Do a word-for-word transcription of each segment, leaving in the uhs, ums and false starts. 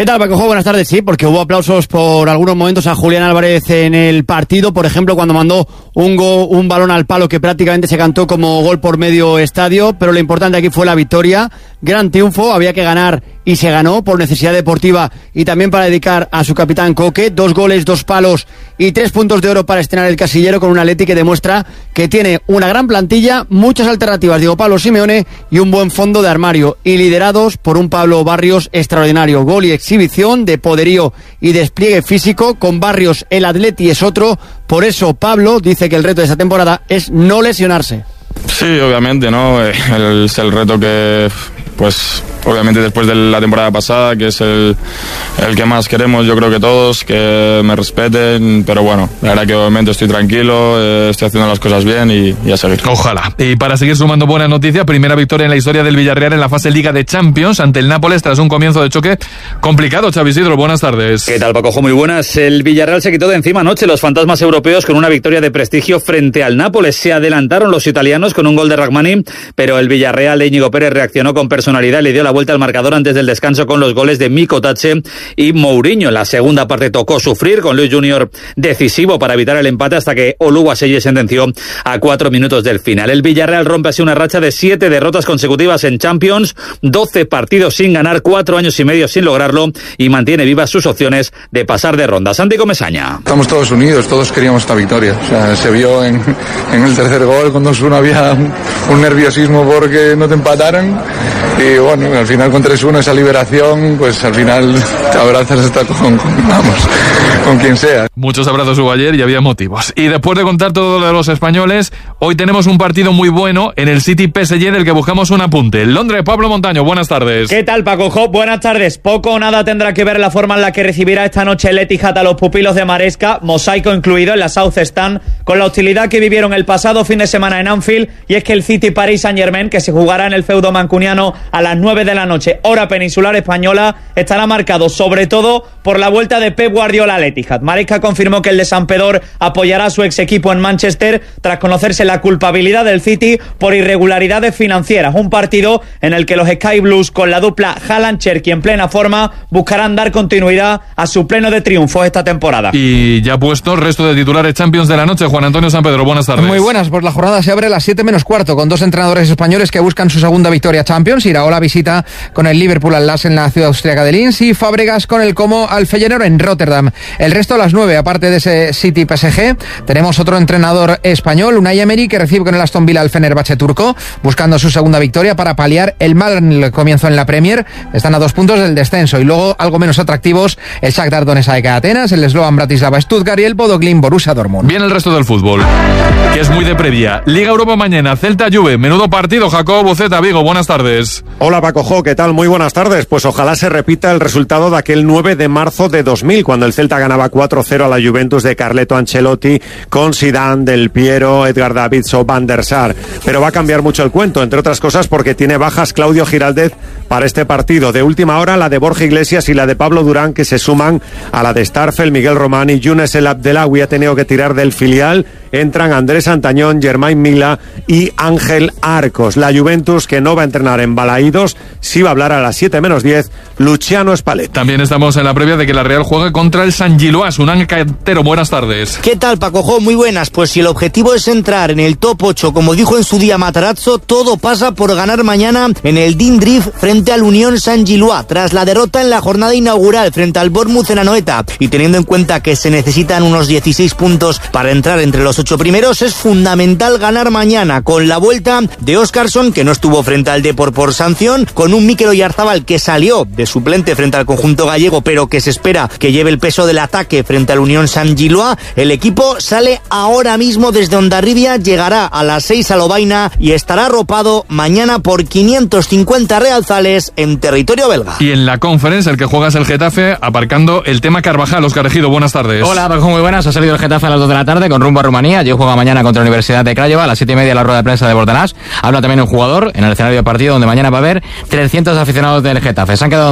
¿Qué tal, Paco? Buenas tardes. Sí, porque hubo aplausos por algunos momentos a Julián Álvarez en el partido, por ejemplo, cuando mandó un, go, un balón al palo que prácticamente se cantó como gol por medio estadio, pero lo importante aquí fue la victoria. Gran triunfo, había que ganar y se ganó por necesidad deportiva y también para dedicar a su capitán Coque. Dos goles, dos palos y tres puntos de oro para estrenar el casillero con un Atleti que demuestra que tiene una gran plantilla, muchas alternativas, digo Pablo Simeone, y un buen fondo de armario, y liderados por un Pablo Barrios extraordinario. Gol y exhibición de poderío y despliegue físico. Con Barrios el Atleti es otro, por eso Pablo dice que el reto de esta temporada es no lesionarse. Sí, obviamente, ¿no? El, es el reto que, pues, obviamente después de la temporada pasada, que es el, el que más queremos, yo creo que todos, que me respeten, pero bueno, la verdad que obviamente estoy tranquilo, eh, estoy haciendo las cosas bien y, y a seguir. Ojalá. Y para seguir sumando buenas noticias, primera victoria en la historia del Villarreal en la fase Liga de Champions ante el Nápoles tras un comienzo de choque complicado. Xavi Isidro, buenas tardes. ¿Qué tal, Paco? Muy buenas. El Villarreal se quitó de encima anoche los fantasmas europeos con una victoria de prestigio frente al Nápoles. Se adelantaron los italianos con un gol de Rachmani, pero el Villarreal de Íñigo Pérez reaccionó con personalidad y le dio la vuelta al marcador antes del descanso con los goles de Miko Tache y Mourinho. En la segunda parte tocó sufrir con Luis Junior decisivo para evitar el empate hasta que Oluwaseye sentenció a cuatro minutos del final. El Villarreal rompe así una racha de siete derrotas consecutivas en Champions, doce partidos sin ganar, cuatro años y medio sin lograrlo, y mantiene vivas sus opciones de pasar de ronda. Santi Comesaña. Estamos todos unidos, todos queríamos esta victoria. O sea, se vio en, en el tercer gol, con dos uno había un, un nerviosismo porque no te empataran. Y bueno, al final con tres uno esa liberación, pues al final te abrazas hasta con, con, vamos, con quien sea. Muchos abrazos hubo ayer y había motivos. Y después de contar todo lo de los españoles, hoy tenemos un partido muy bueno en el City P S G del que buscamos un apunte. En Londres, Pablo Montaño, buenas tardes. ¿Qué tal, Paco Job? Buenas tardes. Poco o nada tendrá que ver la forma en la que recibirá esta noche el Etihad a los pupilos de Maresca, mosaico incluido en la South Stand, con la hostilidad que vivieron el pasado fin de semana en Anfield, y es que el City Paris Saint-Germain, que se jugará en el feudo mancuniano a las nueve de la noche, hora peninsular española, estará marcado sobre todo por la vuelta de Pep Guardiola al Etihad. Maresca confirmó que el de Sampedor apoyará a su ex equipo en Manchester tras conocerse la culpabilidad del City por irregularidades financieras. Un partido en el que los Sky Blues, con la dupla Haaland-Cherki en plena forma, buscarán dar continuidad a su pleno de triunfos esta temporada. Y ya puesto el resto de titulares Champions de la noche. Juan Antonio Sampedro, buenas tardes. Muy buenas, pues la jornada se abre a las siete menos cuarto con dos entrenadores españoles que buscan su segunda victoria Champions. Iraola visita con el Liverpool al Lask en la ciudad austríaca de Linz y Fábregas con el Como al Feyenoord en Rotterdam. El resto a las nueve, aparte de ese City P S G, tenemos otro entrenador español, Unai Emery, que recibe con el Aston Villa al Fenerbahce turco, buscando su segunda victoria para paliar el mal comienzo en la Premier. Están a dos puntos del descenso. Y luego, algo menos atractivos, el Shakhtar Donetsk A E K Atenas, el Slovan Bratislava Stuttgart y el Bodo Glimt Borussia Dortmund. Bien el resto del fútbol, que es muy de previa. Liga Europa mañana, Celta Juve, menudo partido. Jacobo Buceta, Vigo, buenas tardes. Hola Paco Jo, ¿qué tal? Muy buenas tardes. Pues ojalá se repita el resultado de aquel nueve de marzo de dos mil, cuando el Celta ganaba cuatro cero a la Juventus de Carleto Ancelotti, con Zidane, Del Piero, Edgar Davids o Van der Sar. Pero va a cambiar mucho el cuento, entre otras cosas porque tiene bajas Claudio Giraldez para este partido. De última hora, la de Borja Iglesias y la de Pablo Durán, que se suman a la de Starfel, Miguel Román y Younes El Abdelawi. Ha tenido que tirar del filial. Entran Andrés Antañón, Germain Mila y Ángel Arcos. La Juventus, que no va a entrenar en Balaídos, sí va a hablar a las siete menos diez Luciano Spalletti. También estamos en la previa de que la Real juegue contra el San Giloás. Unán Cantero, buenas tardes. ¿Qué tal, Paco Jo? Muy buenas. Pues si el objetivo es entrar en el top ocho, como dijo en su día Matarazzo, todo pasa por ganar mañana en el Dindrif frente al Unión San Giloás, tras la derrota en la jornada inaugural frente al Bournemouth en Anoeta, y teniendo en cuenta que se necesitan unos dieciséis puntos para entrar entre los ocho primeros, es fundamental ganar mañana, con la vuelta de Óscarson, que no estuvo frente al Depor por sanción, con un Mikel Oyarzabal que salió de suplente frente al conjunto gallego, pero que se espera que lleve el peso del ataque frente al Unión San Giloás. El equipo sale ahora mismo desde Hondarribia, llegará a las seis a Lovaina y estará arropado mañana por quinientos cincuenta realzales en territorio belga. Y en la Conference, el que juega es el Getafe, aparcando el tema Carvajal. Óscar Ejido, buenas tardes. Hola, Paco, muy buenas. Ha salido el Getafe a las dos de la tarde con rumbo a Rumanía. Yo juega mañana contra la Universidad de Craiova a las siete y media la rueda de prensa de Bordanás. Habla también un jugador en el escenario de partido donde mañana va a haber trescientos aficionados del Getafe. Se han quedado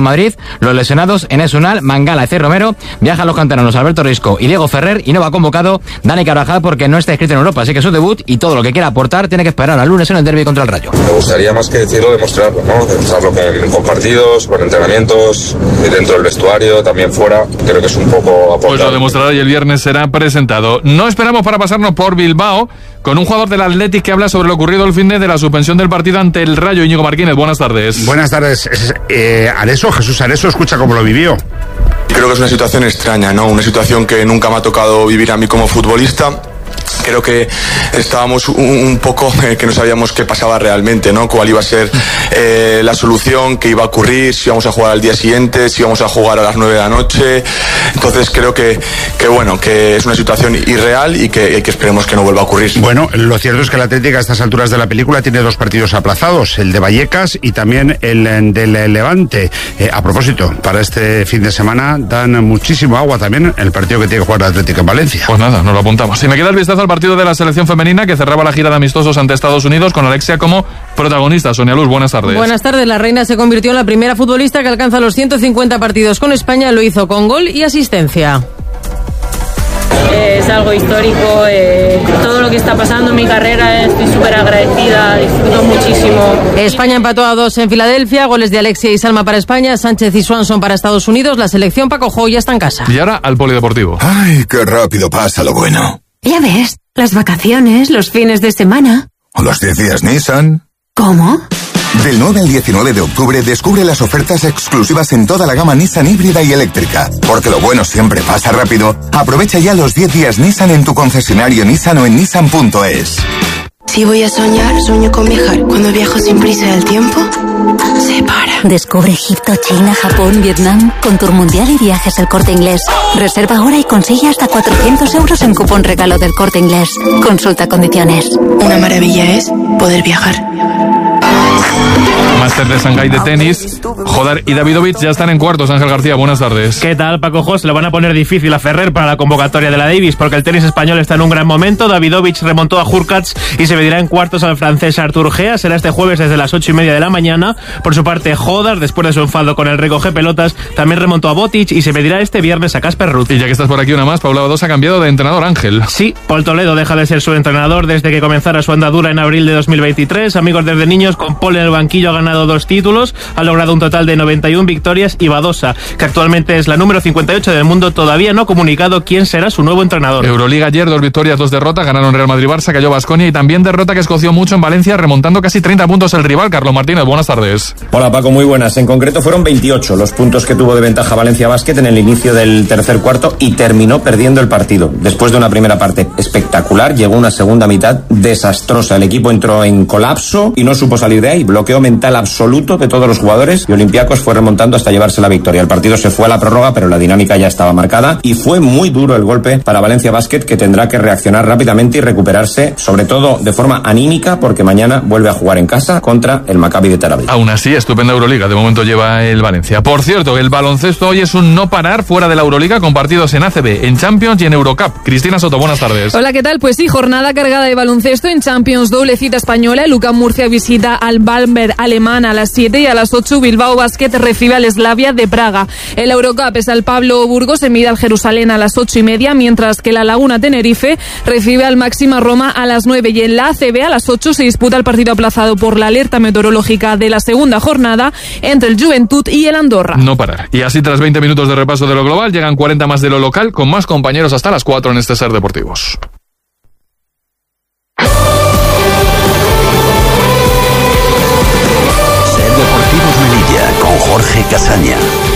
en Madrid. Los lesionados, Enes Unal, Mangala y C. Romero. Viajan los canteranos Alberto Risco y Diego Ferrer, y no va convocado Dani Carvajal porque no está inscrito en Europa, así que su debut y todo lo que quiera aportar tiene que esperar al lunes en el derbi contra el Rayo. Me gustaría más que decirlo, demostrarlo, ¿no? Demostrarlo con, con partidos, con entrenamientos, dentro del vestuario, también fuera. Creo que es un poco aportar. Pues lo demostrará y el viernes será presentado. No esperamos para pasarnos por Bilbao con un jugador del Athletic que habla sobre lo ocurrido el fin de la suspensión del partido ante el Rayo. Íñigo Martínez, buenas tardes. Buenas tardes. Eh, Areso, Jesús Areso, escucha cómo lo vivió. Creo que es una situación extraña, ¿no? Una situación que nunca me ha tocado vivir a mí como futbolista. Creo que estábamos un, un poco eh, que no sabíamos qué pasaba realmente, ¿no? Cuál iba a ser eh, la solución, qué iba a ocurrir, si íbamos a jugar al día siguiente, si íbamos a jugar a las nueve de la noche. Entonces creo que, que bueno, que es una situación irreal y que, y que esperemos que no vuelva a ocurrir. Bueno, lo cierto es que el Atlético a estas alturas de la película tiene dos partidos aplazados, el de Vallecas y también el del Levante. Eh, a propósito, para este fin de semana dan muchísimo agua también el partido que tiene que jugar el Atlético en Valencia. Pues nada, nos lo apuntamos. Si me queda el vistazo al partido de la selección femenina que cerraba la gira de amistosos ante Estados Unidos con Alexia como protagonista. Sonia Luz, buenas tardes. Buenas tardes. La reina se convirtió en la primera futbolista que alcanza los ciento cincuenta partidos con España. Lo hizo con gol y asistencia. Es algo histórico, eh, todo lo que está pasando en mi carrera, estoy súper agradecida, disfruto muchísimo. España empató a dos en Filadelfia, goles de Alexia y Salma para España, Sánchez y Swanson para Estados Unidos. La selección Paco Jo ya está en casa. Y ahora al polideportivo. Ay, qué rápido pasa lo bueno. Ya ves, las vacaciones, los fines de semana. ¿O los diez días Nissan? ¿Cómo? Del nueve al diecinueve de octubre descubre las ofertas exclusivas en toda la gama Nissan híbrida y eléctrica. Porque lo bueno siempre pasa rápido. Aprovecha ya los diez días Nissan en tu concesionario Nissan o en nissan punto es. Si voy a soñar, sueño con viajar. Cuando viajo sin prisa el tiempo se para. Descubre Egipto, China, Japón, Vietnam con Tour Mundial y Viajes El Corte Inglés. Reserva ahora y consigue hasta cuatrocientos euros en cupón regalo del Corte Inglés. Consulta condiciones. Una maravilla es poder viajar. Máster de Shanghái de tenis. Joder y Davidovich ya están en cuartos. Ángel García, buenas tardes. ¿Qué tal, Paco Jos? Le van a poner difícil a Ferrer para la convocatoria de la Davis porque el tenis español está en un gran momento. Davidovich remontó a Hurkacz y se medirá en cuartos al francés Artur Gea. Será este jueves desde las ocho y media de la mañana. Por su parte, Jodas, después de su enfado con el recoge pelotas, también remontó a Botic y se medirá este viernes a Casper Ruud. Y ya que estás por aquí una más, Paula Badosa ha cambiado de entrenador, Ángel. Sí, Paul Toledo deja de ser su entrenador desde que comenzara su andadura en abril de dos mil veintitrés. Amigos desde niños, con Paul en el banquillo ha ganado dos títulos, ha logrado un total de noventa y una victorias y Badosa, que actualmente es la número cincuenta y ocho del mundo, todavía no ha comunicado quién será su nuevo entrenador. Euroliga ayer, dos victorias, dos derrotas, ganaron Real Madrid-Barça, cayó Baskonia y también derrota que escoció mucho en Valencia, remontando casi treinta puntos el rival. Carlos Martínez, buenas tardes. Hola Paco, muy buenas. En concreto fueron veintiocho los puntos que tuvo de ventaja Valencia Basket en el inicio del tercer cuarto y terminó perdiendo el partido. Después de una primera parte espectacular, llegó una segunda mitad desastrosa. El equipo entró en colapso y no supo salir de ahí. Bloqueo mental absoluto de todos los jugadores y Olympiacos fue remontando hasta llevarse la victoria. El partido se fue a la prórroga, pero la dinámica ya estaba marcada y fue muy duro el golpe para Valencia Basket, que tendrá que reaccionar rápidamente y recuperarse, sobre todo de forma anímica, porque mañana vuelve a jugar en casa contra el Maccabi de Tel Aviv. Aún así, estupenda Euroliga, de momento lleva el Valencia. Por cierto, el baloncesto hoy es un no parar fuera de la Euroliga, con partidos en A C B, en Champions y en Eurocup. Cristina Soto, buenas tardes. Hola, ¿qué tal? Pues sí, jornada cargada de baloncesto en Champions, doble cita española. El U C A M Murcia visita al Bamberg alemán a las siete y a las ocho Bilbao Basket recibe al Slavia de Praga. El Eurocup es al Pablo Burgos, se mide al Jerusalén a las ocho y media, mientras que la Laguna Tenerife recibe al Máxima Roma a las nueve, y en la A C B a las ocho se disputa el partido aplazado por la alerta meteorológica de la segunda jornada entre el Juventud y el Andorra. No parar. Y así, tras veinte minutos de repaso de lo global, llegan cuarenta más de lo local, con más compañeros hasta las cuatro en este Ser Deportivos. Con Jorge Casaña.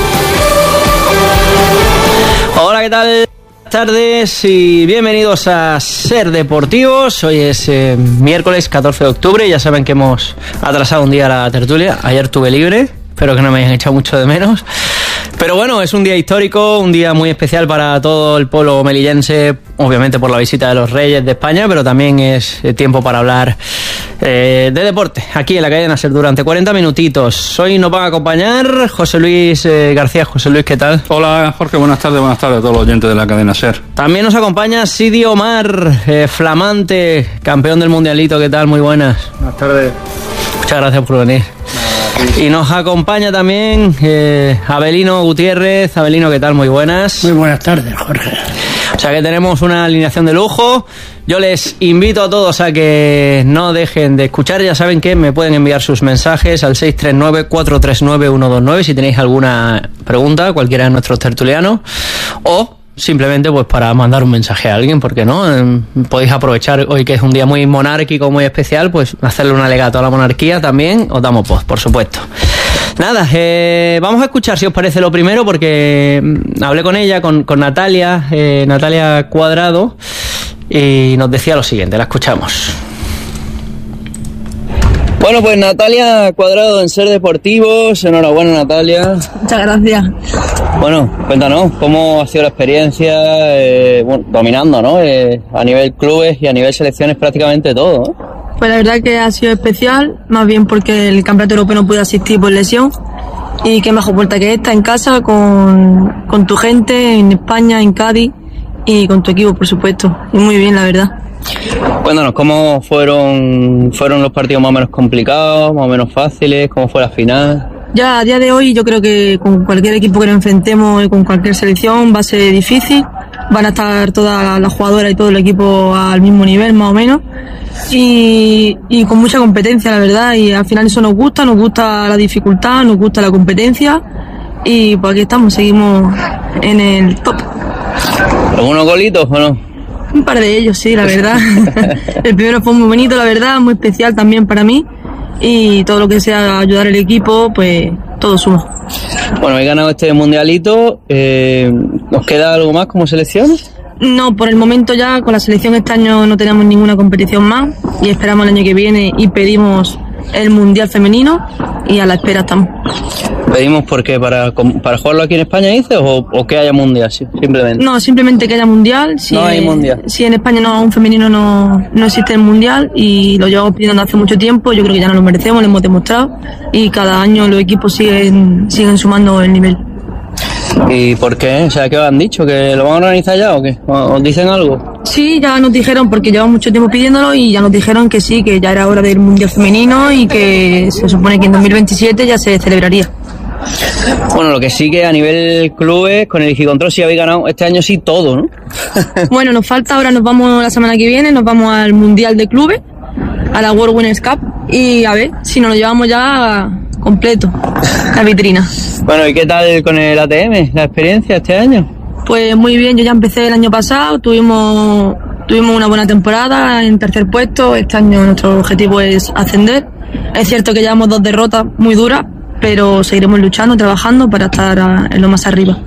Hola, ¿qué tal? Buenas tardes y bienvenidos a Ser Deportivos. Hoy es eh, miércoles catorce de octubre. Ya saben que hemos atrasado un día la tertulia. Ayer tuve libre, espero que no me hayan echado mucho de menos. Pero bueno, es un día histórico, un día muy especial para todo el pueblo melillense, obviamente por la visita de los Reyes de España, pero también es tiempo para hablar eh, de deporte, aquí en la cadena Ser durante cuarenta minutitos. Hoy nos van a acompañar José Luis eh, García. José Luis, ¿qué tal? Hola Jorge, buenas tardes, buenas tardes a todos los oyentes de la cadena Ser. También nos acompaña Sidi Omar, eh, flamante campeón del mundialito. ¿Qué tal? Muy buenas. Buenas tardes. Muchas gracias por venir. Y nos acompaña también eh, Abelino Gutiérrez. Abelino, ¿qué tal? Muy buenas. Muy buenas tardes, Jorge. O sea que tenemos una alineación de lujo. Yo les invito a todos a que no dejen de escuchar. Ya saben que me pueden enviar sus mensajes al seis tres nueve, cuatro tres nueve, uno dos nueve si tenéis alguna pregunta, cualquiera de nuestros tertulianos, o simplemente pues para mandar un mensaje a alguien, porque no eh, podéis aprovechar hoy que es un día muy monárquico, muy especial, pues hacerle un alegato a la monarquía también. Os damos voz, por supuesto. Nada, eh, vamos a escuchar si os parece lo primero, porque mm, hablé con ella, con, con Natalia, eh, Natalia Cuadrado, y nos decía lo siguiente, la escuchamos. Bueno, pues Natalia Cuadrado en Ser Deportivos, enhorabuena Natalia. Muchas gracias. Bueno, cuéntanos, ¿cómo ha sido la experiencia eh, bueno, dominando, ¿no? Eh, a nivel clubes y a nivel selecciones prácticamente todo, ¿no? Pues la verdad que ha sido especial, más bien porque el campeonato europeo no pude asistir por lesión, y qué mejor puerta que esta en casa, con, con tu gente, en España, en Cádiz, y con tu equipo, por supuesto, y muy bien, la verdad. Cuéntanos, ¿cómo fueron fueron los partidos más o menos complicados, más o menos fáciles? ¿Cómo fue la final? Ya a día de hoy yo creo que con cualquier equipo que nos enfrentemos y con cualquier selección va a ser difícil. Van a estar todas las jugadoras y todo el equipo al mismo nivel, más o menos, y, y con mucha competencia, la verdad, y al final eso nos gusta, nos gusta la dificultad, nos gusta la competencia, y pues aquí estamos, seguimos en el top. ¿Algunos golitos o no? Un par de ellos, sí, la verdad. El primero fue muy bonito, la verdad, muy especial también para mí, y todo lo que sea ayudar al equipo, pues todo suma. Bueno, he ganado este mundialito, eh, ¿os queda algo más como selección? No, por el momento ya con la selección este año no tenemos ninguna competición más, y esperamos el año que viene y pedimos el mundial femenino, y a la espera estamos. ¿Pedimos por qué? ¿Para, para jugarlo aquí en España, dices, o, o que haya mundial, sí, simplemente? No, simplemente que haya mundial. Si no hay mundial. Si en España no, un femenino no, no existe el mundial, y lo llevamos pidiendo hace mucho tiempo, yo creo que ya nos lo merecemos, lo hemos demostrado, y cada año los equipos siguen, siguen sumando el nivel. ¿Y por qué? O sea, ¿qué os han dicho? ¿Que lo van a organizar ya o qué? ¿Os dicen algo? Sí, ya nos dijeron, porque llevamos mucho tiempo pidiéndolo, y ya nos dijeron que sí, que ya era hora del mundial femenino, y que se supone que en dos mil veintisiete ya se celebraría. Bueno, lo que sí que a nivel clubes, con el Igicontrol sí habéis ganado este año sí todo, ¿no? Bueno, nos falta, ahora nos vamos la semana que viene, nos vamos al Mundial de Clubes, a la World Winners Cup, y a ver si nos lo llevamos ya completo, la vitrina. Bueno, ¿y qué tal con el A T M, la experiencia este año? Pues muy bien, yo ya empecé el año pasado, tuvimos, tuvimos una buena temporada en tercer puesto. Este año nuestro objetivo es ascender. Es cierto que llevamos dos derrotas muy duras, pero seguiremos luchando, trabajando para estar a, en lo más arriba.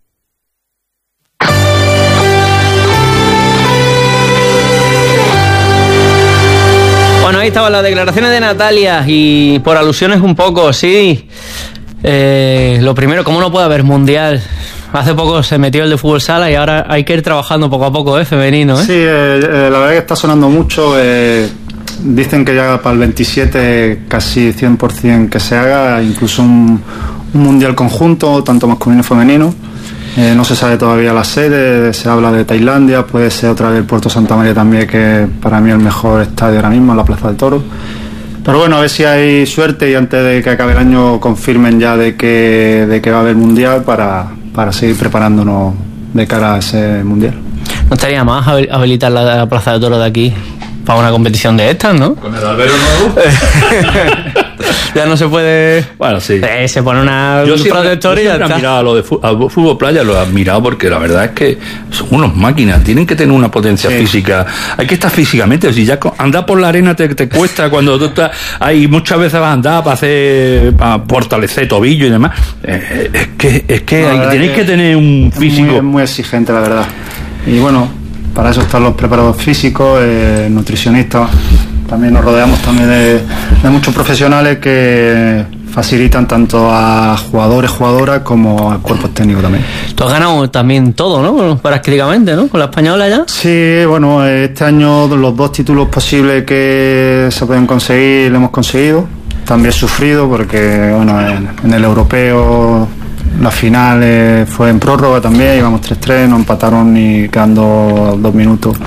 Bueno, ahí estaban las declaraciones de Natalia, y por alusiones un poco, sí. Eh, lo primero, ¿cómo no puede haber mundial? Hace poco se metió el de fútbol sala, y ahora hay que ir trabajando poco a poco, ¿eh? Femenino, ¿eh? Sí, eh, eh, la verdad que está sonando mucho. Eh, dicen que ya para el veintisiete casi cien por ciento que se haga, incluso un, un mundial conjunto, tanto masculino como femenino. Eh, no se sabe todavía la sede, se habla de Tailandia, puede ser otra vez Puerto Santa María también, que para mí es el mejor estadio ahora mismo, en la Plaza del Toro. Pero bueno, a ver si hay suerte y antes de que acabe el año confirmen ya de que, de que va a haber mundial para, para seguir preparándonos de cara a ese mundial. ¿No estaría más habilitar la, la Plaza del Toro de aquí para una competición de estas, no? ¿Con el albero nuevo? Ya no se puede... Bueno, sí. Eh, se pone una yo siempre, protector y ya siempre está. he admirado a lo de fútbol, fútbol playa, lo he admirado porque la verdad es que son unos máquinas, tienen que tener una potencia sí. física. Hay que estar físicamente, si ya andar por la arena te, te cuesta cuando tú estás... Hay muchas veces vas a andar para hacer... para fortalecer tobillo y demás. Eh, es que, es que no, hay, tenéis que, que tener un físico... Es muy, es muy exigente, la verdad. Y bueno, para eso están los preparadores físicos, eh, nutricionistas. También nos rodeamos también de, de muchos profesionales que facilitan tanto a jugadores, jugadoras como a cuerpos técnicos también. Tú has ganado también todo, ¿no? Prácticamente, ¿no? Con la española ya. Sí, bueno, este año los dos títulos posibles que se pueden conseguir lo hemos conseguido. También he sufrido porque, bueno, en, en el europeo la final eh, fue en prórroga también, íbamos tres tres, no empataron ni quedando dos minutos.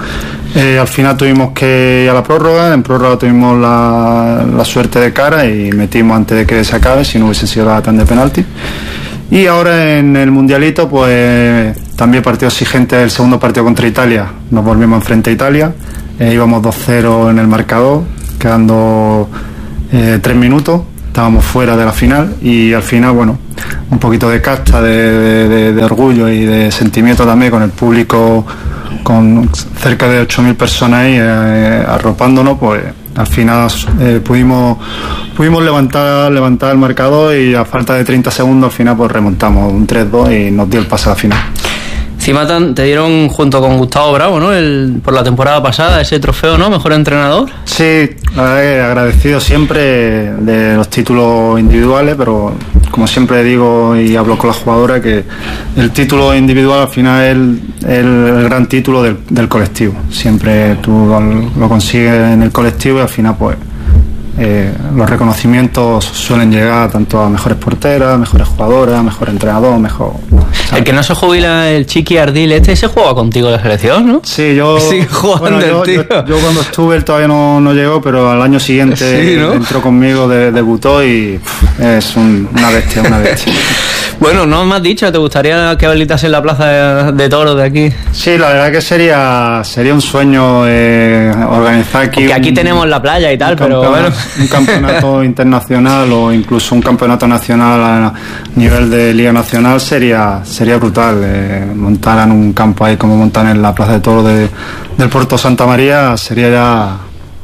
Eh, al final tuvimos que ir a la prórroga, en prórroga tuvimos la, la suerte de cara y metimos antes de que se acabe, si no hubiese sido la tanda de penalti. Y ahora en el Mundialito, pues también partido exigente, el segundo partido contra Italia, nos volvimos enfrente a Italia, eh, íbamos dos cero en el marcador, quedando eh, tres minutos, estábamos fuera de la final y al final, bueno, un poquito de casta, de, de, de orgullo y de sentimiento también con el público, con cerca de ocho mil personas ahí eh, arropándonos, pues al final eh, pudimos pudimos levantar levantar el marcador y a falta de treinta segundos al final pues remontamos un tres dos y nos dio el pase a la final. Encima te dieron junto con Gustavo Bravo, ¿no? El, por la temporada pasada ese trofeo, ¿no? Mejor entrenador. Sí, la verdad que agradecido siempre de los títulos individuales, pero como siempre digo y hablo con la jugadora que el título individual al final es el, el, el gran título del, del colectivo. Siempre tú lo, lo consigues en el colectivo y al final pues Eh, los reconocimientos suelen llegar tanto a mejores porteras, mejores jugadoras, mejor entrenador, mejor... ¿sabes? El que no se jubila, el Chiqui Ardil, este se juega contigo en la selección, ¿no? Sí, yo... Sigue jugando, bueno, yo, el tío. Yo, yo cuando estuve, él todavía no, no llegó, pero al año siguiente Sí, ¿no? entró conmigo, de, debutó y pff, es un, una bestia, una bestia. Bueno, no me has dicho, ¿te gustaría que habilitase la plaza de, de toros de aquí? Sí, la verdad que sería sería un sueño eh, organizar aquí... Porque aquí un, tenemos la playa y tal, pero bueno... Un campeonato internacional o incluso un campeonato nacional a nivel de Liga Nacional sería sería brutal. Eh, montar en un campo ahí como montan en la Plaza de Toros de, del Puerto Santa María sería ya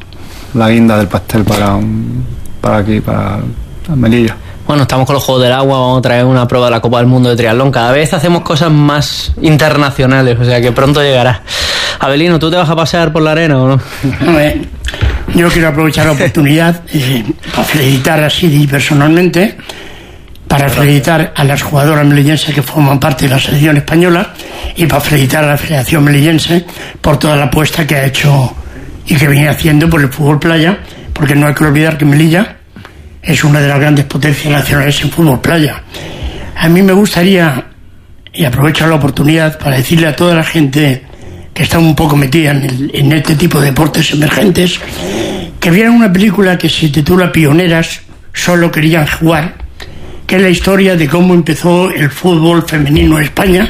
la guinda del pastel para, un, para aquí, para Melilla. Bueno, estamos con los Juegos del Agua, vamos a traer una prueba de la Copa del Mundo de triatlón. Cada vez hacemos cosas más internacionales, o sea que pronto llegará. Abelino, ¿tú te vas a pasear por la arena o no? A ver, yo quiero aprovechar la oportunidad eh, para felicitar a Sidi personalmente, para felicitar a las jugadoras melillenses que forman parte de la selección española y para felicitar a la Federación Melillense por toda la apuesta que ha hecho y que viene haciendo por el fútbol playa, porque no hay que olvidar que Melilla es una de las grandes potencias nacionales en fútbol playa. A mí me gustaría, y aprovecho la oportunidad para decirle a toda la gente que está un poco metida en, el, en este tipo de deportes emergentes, que vieran una película que se titula Pioneras, solo querían jugar, que es la historia de cómo empezó el fútbol femenino en España,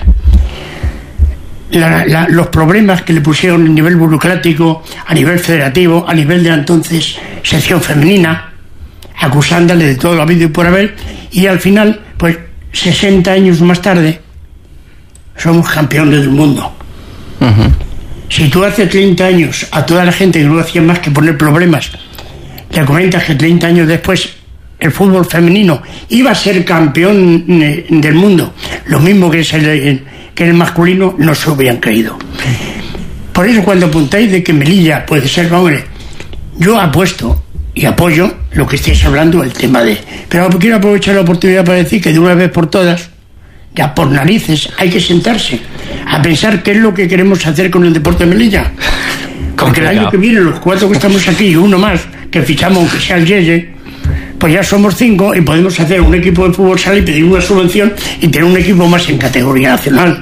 la, la, los problemas que le pusieron a nivel burocrático, a nivel federativo, a nivel de la entonces sección femenina, acusándole de todo lo habido y por haber, y al final, pues sesenta años más tarde, somos campeones del mundo. Uh-huh. Si tú hace treinta años a toda la gente que no hacía más que poner problemas, le comentas que treinta años después el fútbol femenino iba a ser campeón del mundo, lo mismo que es el, que el masculino, no se hubieran creído. Por eso cuando apuntáis de que Melilla puede ser, hombre, yo apuesto y apoyo lo que estáis hablando, el tema de... Pero quiero aprovechar la oportunidad para decir que de una vez por todas, ya por narices, hay que sentarse a pensar qué es lo que queremos hacer con el deporte de Melilla. Porque el año que viene, los cuatro que estamos aquí y uno más, que fichamos aunque sea el Yeye, pues ya somos cinco y podemos hacer un equipo de fútbol sala y pedir una subvención y tener un equipo más en categoría nacional.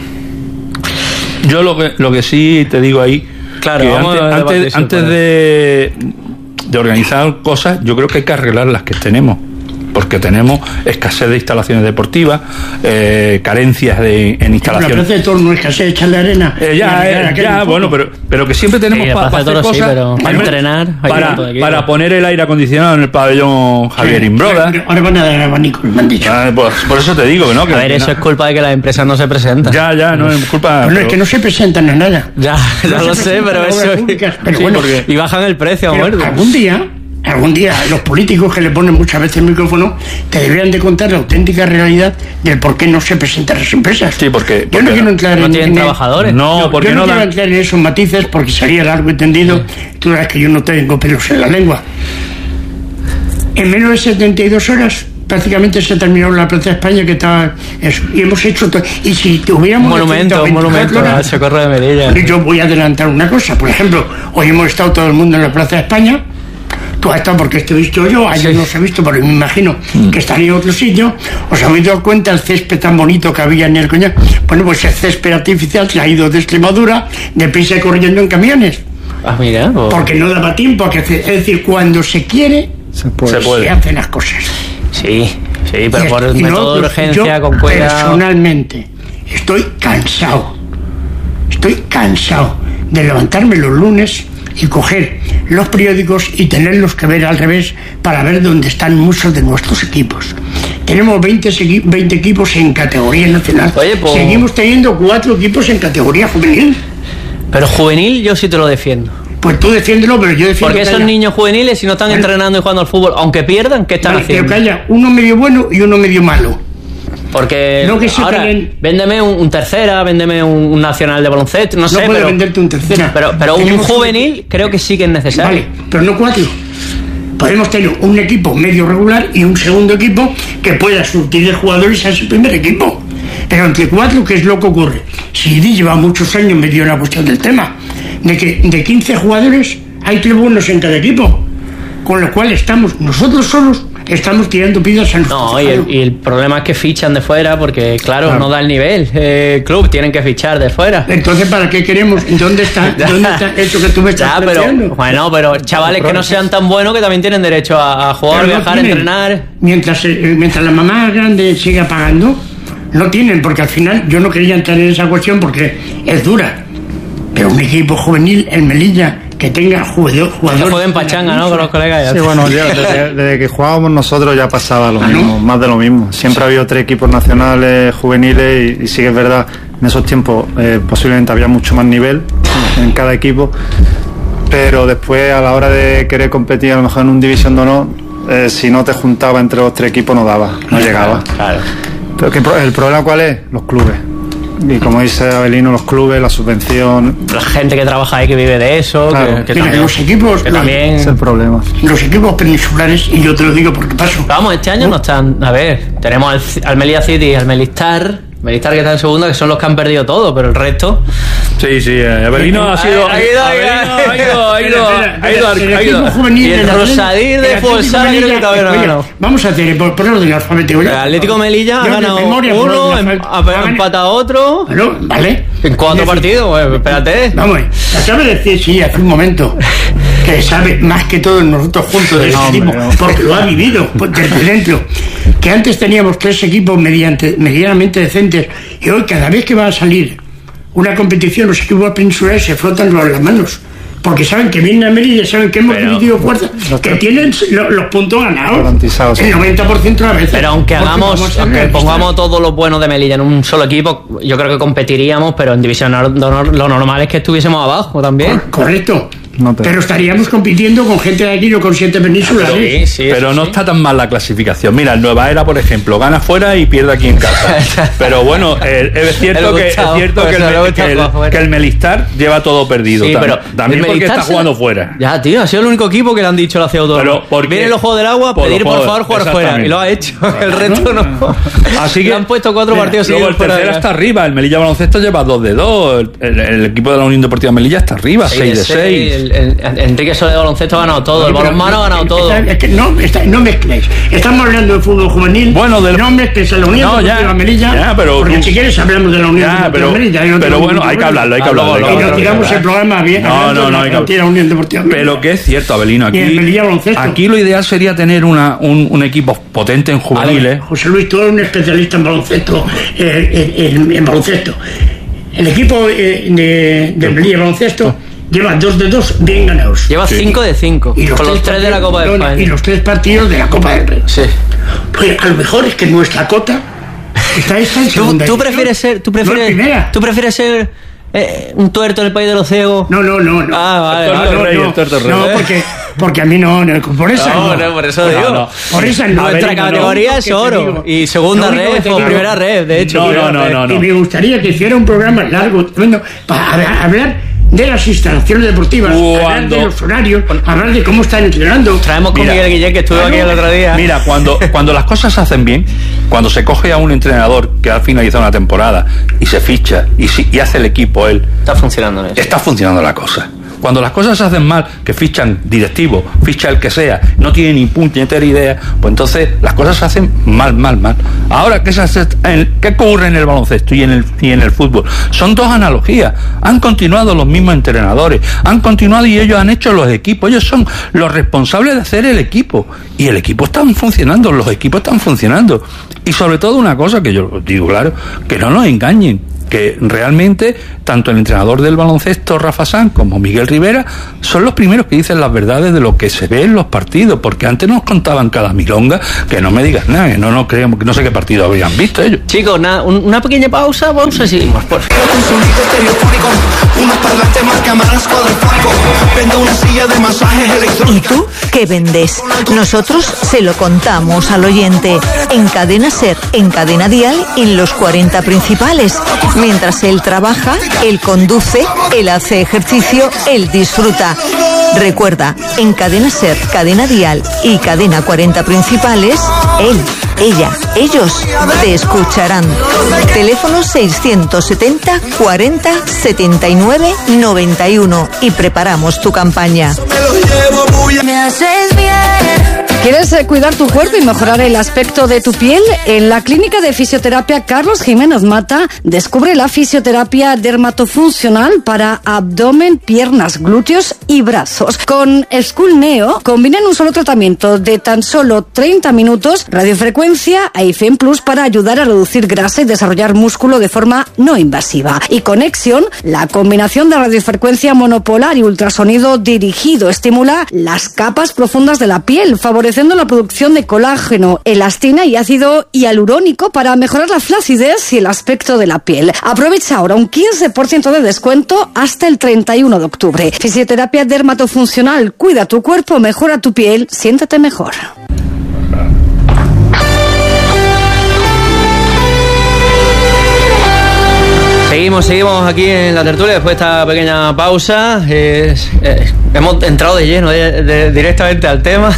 Yo lo que, lo que sí te digo ahí, claro, que vamos antes, a antes, antes de... de organizar cosas, yo creo que hay que arreglar las que tenemos, porque tenemos escasez de instalaciones deportivas, eh, carencias de, en instalaciones. La plaza de toros no es escasez, echarle arena. Eh, ya, eh, ya bueno, pero, pero que siempre tenemos sí, para pa hacer cosas, sí, pero para entrenar, hay para, para poner el aire acondicionado en el pabellón Javier sí, Imbroda. Ahora van a dar abanicos, me han dicho. Ah, pues, por eso te digo, ¿no? Que a ver, eso no. Es culpa de que las empresas no se presentan. Ya, ya, no es culpa. Pues no, pero... es que no se presentan en nada. Ya, ya no lo sé, pero eso. Públicas, pero sí, bueno, porque... y bajan el precio, pero algún día. Algún día los políticos que le ponen muchas veces el micrófono te deberían de contar la auténtica realidad del por qué no se presentan las empresas. Sí, porque, yo no quiero entrar no en, tienen en trabajadores. No, yo, porque yo no, no quiero dan... entrar en esos matices porque sería largo y tendido. Sí. Tú sabes que yo no tengo pelos en la lengua. En menos de setenta y dos horas prácticamente se terminó la Plaza de España, que estaba eso, y hemos hecho todo. Y si tuviéramos un monumento, un monumento al Socorro de Melilla. Yo voy a adelantar una cosa. Por ejemplo, hoy hemos estado todo el mundo en la Plaza de España. tú has estado porque esto he visto yo, a ellos Sí. no se ha visto, pero me imagino que estaría en otro sitio, os habéis dado cuenta el césped tan bonito que había en el Coñac. Bueno, pues el césped artificial se ha ido de Extremadura, deprisa y corriendo en camiones. Ah, mira. Oh. Porque no daba tiempo a que, es decir, cuando se quiere, Se puede. Se puede. se hacen las cosas. Sí, sí, pero Y por el y método de nosotros, urgencia, yo, con cuidado. personalmente, estoy cansado. Estoy cansado de levantarme los lunes y coger los periódicos y tenerlos que ver al revés para ver dónde están muchos de nuestros equipos. Tenemos veinte, segui- veinte equipos en categoría nacional. Oye, pues- Seguimos teniendo cuatro equipos en categoría juvenil. Pero juvenil yo sí te lo defiendo. Pues tú defiéndelo, pero yo defiendo Porque que esos haya- niños juveniles, si no están Vale. entrenando y jugando al fútbol, aunque pierdan, ¿qué están Vale, pero haciendo? que haya uno medio bueno y uno medio malo. Porque No que se ahora, peleen. véndeme un, un tercera, véndeme un, un nacional de baloncesto, no, No sé, puede pero, venderte un tercera. pero, pero un Tenemos un- juvenil creo que sí que es necesario. Vale, pero no cuatro. Podemos tener un equipo medio regular y un segundo equipo que pueda surtir de jugadores a ese primer equipo. Pero entre cuatro, ¿qué es lo que ocurre? Sidi lleva muchos años metido en la cuestión del tema, de que de quince jugadores hay tres buenos en cada equipo. Con lo cual estamos, nosotros solos, estamos tirando piedras a nuestro No, y tejado. el, y el problema es que fichan de fuera porque, claro, Claro. no da el nivel. Eh, club, tienen que fichar de fuera. Entonces, ¿para qué queremos? ¿Dónde está, ¿dónde está eso que tú me estás Ya, pero, planteando? bueno, pero chavales que no sean tan buenos que también tienen derecho a, a jugar, Pero no viajar, tienen. entrenar. Mientras, eh, mientras la mamá grande siga pagando, no tienen, porque al final yo no quería entrar en esa cuestión porque es dura. Pero un equipo juvenil en Melilla que tenga jugador- Que jugadores. jueguen pachanga, ¿no? Con los colegas. Ya. Sí, bueno, ya desde, desde que jugábamos nosotros ya pasaba lo Ah, ¿no? mismo, más de lo mismo. Siempre ha habido tres equipos nacionales, juveniles, y, y sí que es verdad, en esos tiempos eh, posiblemente había mucho más nivel en cada equipo, pero después a la hora de querer competir a lo mejor en un división de honor, eh, si no te juntaba entre los tres equipos no daba, no llegaba. Claro. Pero ¿qué pro- ¿el problema cuál es? Los clubes. Y como dice Abelino, los clubes, la subvención, La gente que trabaja ahí que vive de eso, Claro. que, que Mira, también, los equipos, que los- también- es el problema. Los equipos peninsulares, y yo te lo digo porque paso. Vamos, este año no están. A ver, tenemos al, al Melilla City y al Melistar. Melistar que está en segunda, que son los que han perdido todo, pero el resto. Sí, sí, eh, Abelino ha sido. Ha ido, Abelino ha ido, ha ido, Espera, ha ido, espera, ha el ido. equipo juvenil Y el del Atlético- Rosadir de el Atlético Futsal, creo que Melilla- todavía no ha oye, ganado. Vamos a hacer por, por orden alfabético. El ya. Atlético Melilla ha Yo de ganado memoria, por uno, orden em- alfabético. ha empatado otro. Bueno, vale. En cuatro Es decir, partidos, pues, espérate. Vamos, te acabo de decir, sí, hace un momento, que sabe más que todos nosotros juntos de No, ese hombre, tipo, no. porque lo ha vivido pues, desde dentro. Que antes teníamos tres equipos mediante, medianamente decentes, y hoy cada vez que va a salir una competición, los equipos peninsulares se frotan los- las manos. Porque saben que vienen a Mérida, saben que hemos Pero- dividido fuerza, que tienen lo- los puntos ganados. Garantizados, sí. El noventa por ciento de las veces. Pero aunque Porque hagamos, vamos a aunque realistas. pongamos todos los buenos de Melilla en un solo equipo, yo creo que competiríamos, pero en división de honor lo normal es que estuviésemos abajo también. Correcto. No te- Pero estaríamos compitiendo con gente de aquí, no con siete penínsulas. Pero, ¿eh? sí, sí, Pero eso no sí. está tan mal la clasificación. Mira, el Nueva Era, por ejemplo, gana fuera y pierde aquí en casa. Pero bueno, eh, es cierto, El que, es Gustavo, cierto pues que, el, se lo Me- gusta que, el, jugar fuera. que el Melistar lleva todo perdido. Sí, Tam- pero también el porque Melistar está se- jugando fuera. Ya, tío, ha sido el único equipo que le han dicho lo hacía todo. Pero, ¿por qué? Vienen los Juegos del Agua, Por los pedir por Juegos- favor jugar fuera. exactamente. Y lo ha hecho. El resto no. Así que Le han puesto cuatro mira, partidos luego seguidos el fuera tercero de está casa. arriba. El Melilla Baloncesto lleva dos de dos. El, el- el equipo de la Unión Deportiva Melilla está arriba, seis de seis. El, el- Enrique Soler de baloncesto ha ganado todo. El Pero- balonmano ha ganado todo. Está- es que no, está- no mezcléis. Estamos hablando de fútbol juvenil. Bueno, del- no mezcles a la Unión No, ya, Deportiva Melilla. ya, pero porque tú- si quieres hablamos de la Unión Ya, Deportiva pero, Melilla. y no pero tengo bueno, ningún hay que problema. hablarlo, hay que Ah, hablarlo. luego, hay Y que nos luego, hablarlo. tiramos el programa bien. No, hablando no, de no, la hay que- cantera Unión Deportiva Melilla. Pero que es cierto, Abelino, Y el Melilla aquí, Baloncesto. aquí lo ideal sería tener una, un, un equipo potente en A ver, juveniles. José Luis, tú eres un especialista en baloncesto. eh, en, en- en baloncesto. El equipo eh, de, de Melilla Baloncesto lleva dos de dos bien ganados. Lleva cinco de cinco. Y Con los tres de la partidos- Copa de no, España. Y los tres partidos de la Copa del Rey. Sí. Pues a lo mejor es que nuestra cota está, está en ¿Tú, segunda tú división, prefieres ser, tú no en prefieres, primera. tú prefieres ser eh, un tuerto en el país de los ciegos? No, no, no, no. Ah, vale, El vale. tuerto no, rey, no, el tuerto rey. no, porque, porque a mí no, no, por esa no. No, no, por eso No, digo. no. Por esa no. Nuestra Abelino, no. categoría Lo es que te oro. digo. Y segunda Lo único que red te o digo- primera red, de hecho. No, primera no, red. no, no. Y me gustaría que hiciera un programa largo, tremendo, para hablar- hablar de las instalaciones deportivas, hablar Cuando- de los horarios, hablar de cómo están entrenando. Traemos con Mira. Miguel Guillén, que estuvo Ah, aquí no. el otro día. Mira, cuando, cuando las cosas se hacen bien, cuando se coge a un entrenador que ha finalizado una temporada y se ficha y, si- y hace el equipo él, Está funcionando eso. está funcionando la cosa. Cuando las cosas se hacen mal, que fichan directivos, ficha el que sea, no tiene ni puñetera idea, pues entonces las cosas se hacen mal, mal, mal. Ahora, ¿qué, se hace en, ¿qué ocurre en el baloncesto y en el, y en el fútbol? Son dos analogías. Han continuado los mismos entrenadores, han continuado y ellos han hecho los equipos. Ellos son los responsables de hacer el equipo. Y el equipo está funcionando, los equipos están funcionando. Y sobre todo una cosa que yo digo, claro, que no nos engañen, que realmente tanto el entrenador del baloncesto Rafa Sanz como Miguel Rivera son los primeros que dicen las verdades de lo que se ve en los partidos, porque antes nos contaban cada milonga, que no me digas nada, que no nos creemos, que no sé qué partido habrían visto ellos. Chicos, una, una pequeña pausa, pausa y seguimos. Por... ¿Y tú qué vendes? Nosotros se lo contamos al oyente en Cadena SER, en Cadena Dial, en los cuarenta principales. Mientras él trabaja, él conduce, él hace ejercicio, él disfruta. Recuerda, en Cadena SER, Cadena Dial y Cadena cuarenta principales, él, ella, ellos te escucharán. Teléfono seiscientos setenta cuarenta setenta y nueve noventa y uno y preparamos tu campaña. Me haces bien. ¿Quieres eh, cuidar tu cuerpo y mejorar el aspecto de tu piel? En la clínica de fisioterapia Carlos Jiménez Mata descubre la fisioterapia dermatofuncional para abdomen, piernas, glúteos y brazos. Con School Neo combinan un solo tratamiento de tan solo treinta minutos, radiofrecuencia e I F E M Plus para ayudar a reducir grasa y desarrollar músculo de forma no invasiva. Y Conexión, la combinación de radiofrecuencia monopolar y ultrasonido dirigido, estimula las capas profundas de la piel, favoreciendo la producción de colágeno, elastina y ácido hialurónico para mejorar la flacidez y el aspecto de la piel. Aprovecha ahora un quince por ciento de descuento hasta el treinta y uno de octubre. Fisioterapia dermatofuncional. Cuida tu cuerpo, mejora tu piel, siéntete mejor. Seguimos, seguimos aquí en la tertulia después de esta pequeña pausa. Eh, eh, hemos entrado de lleno, de, de, directamente al tema.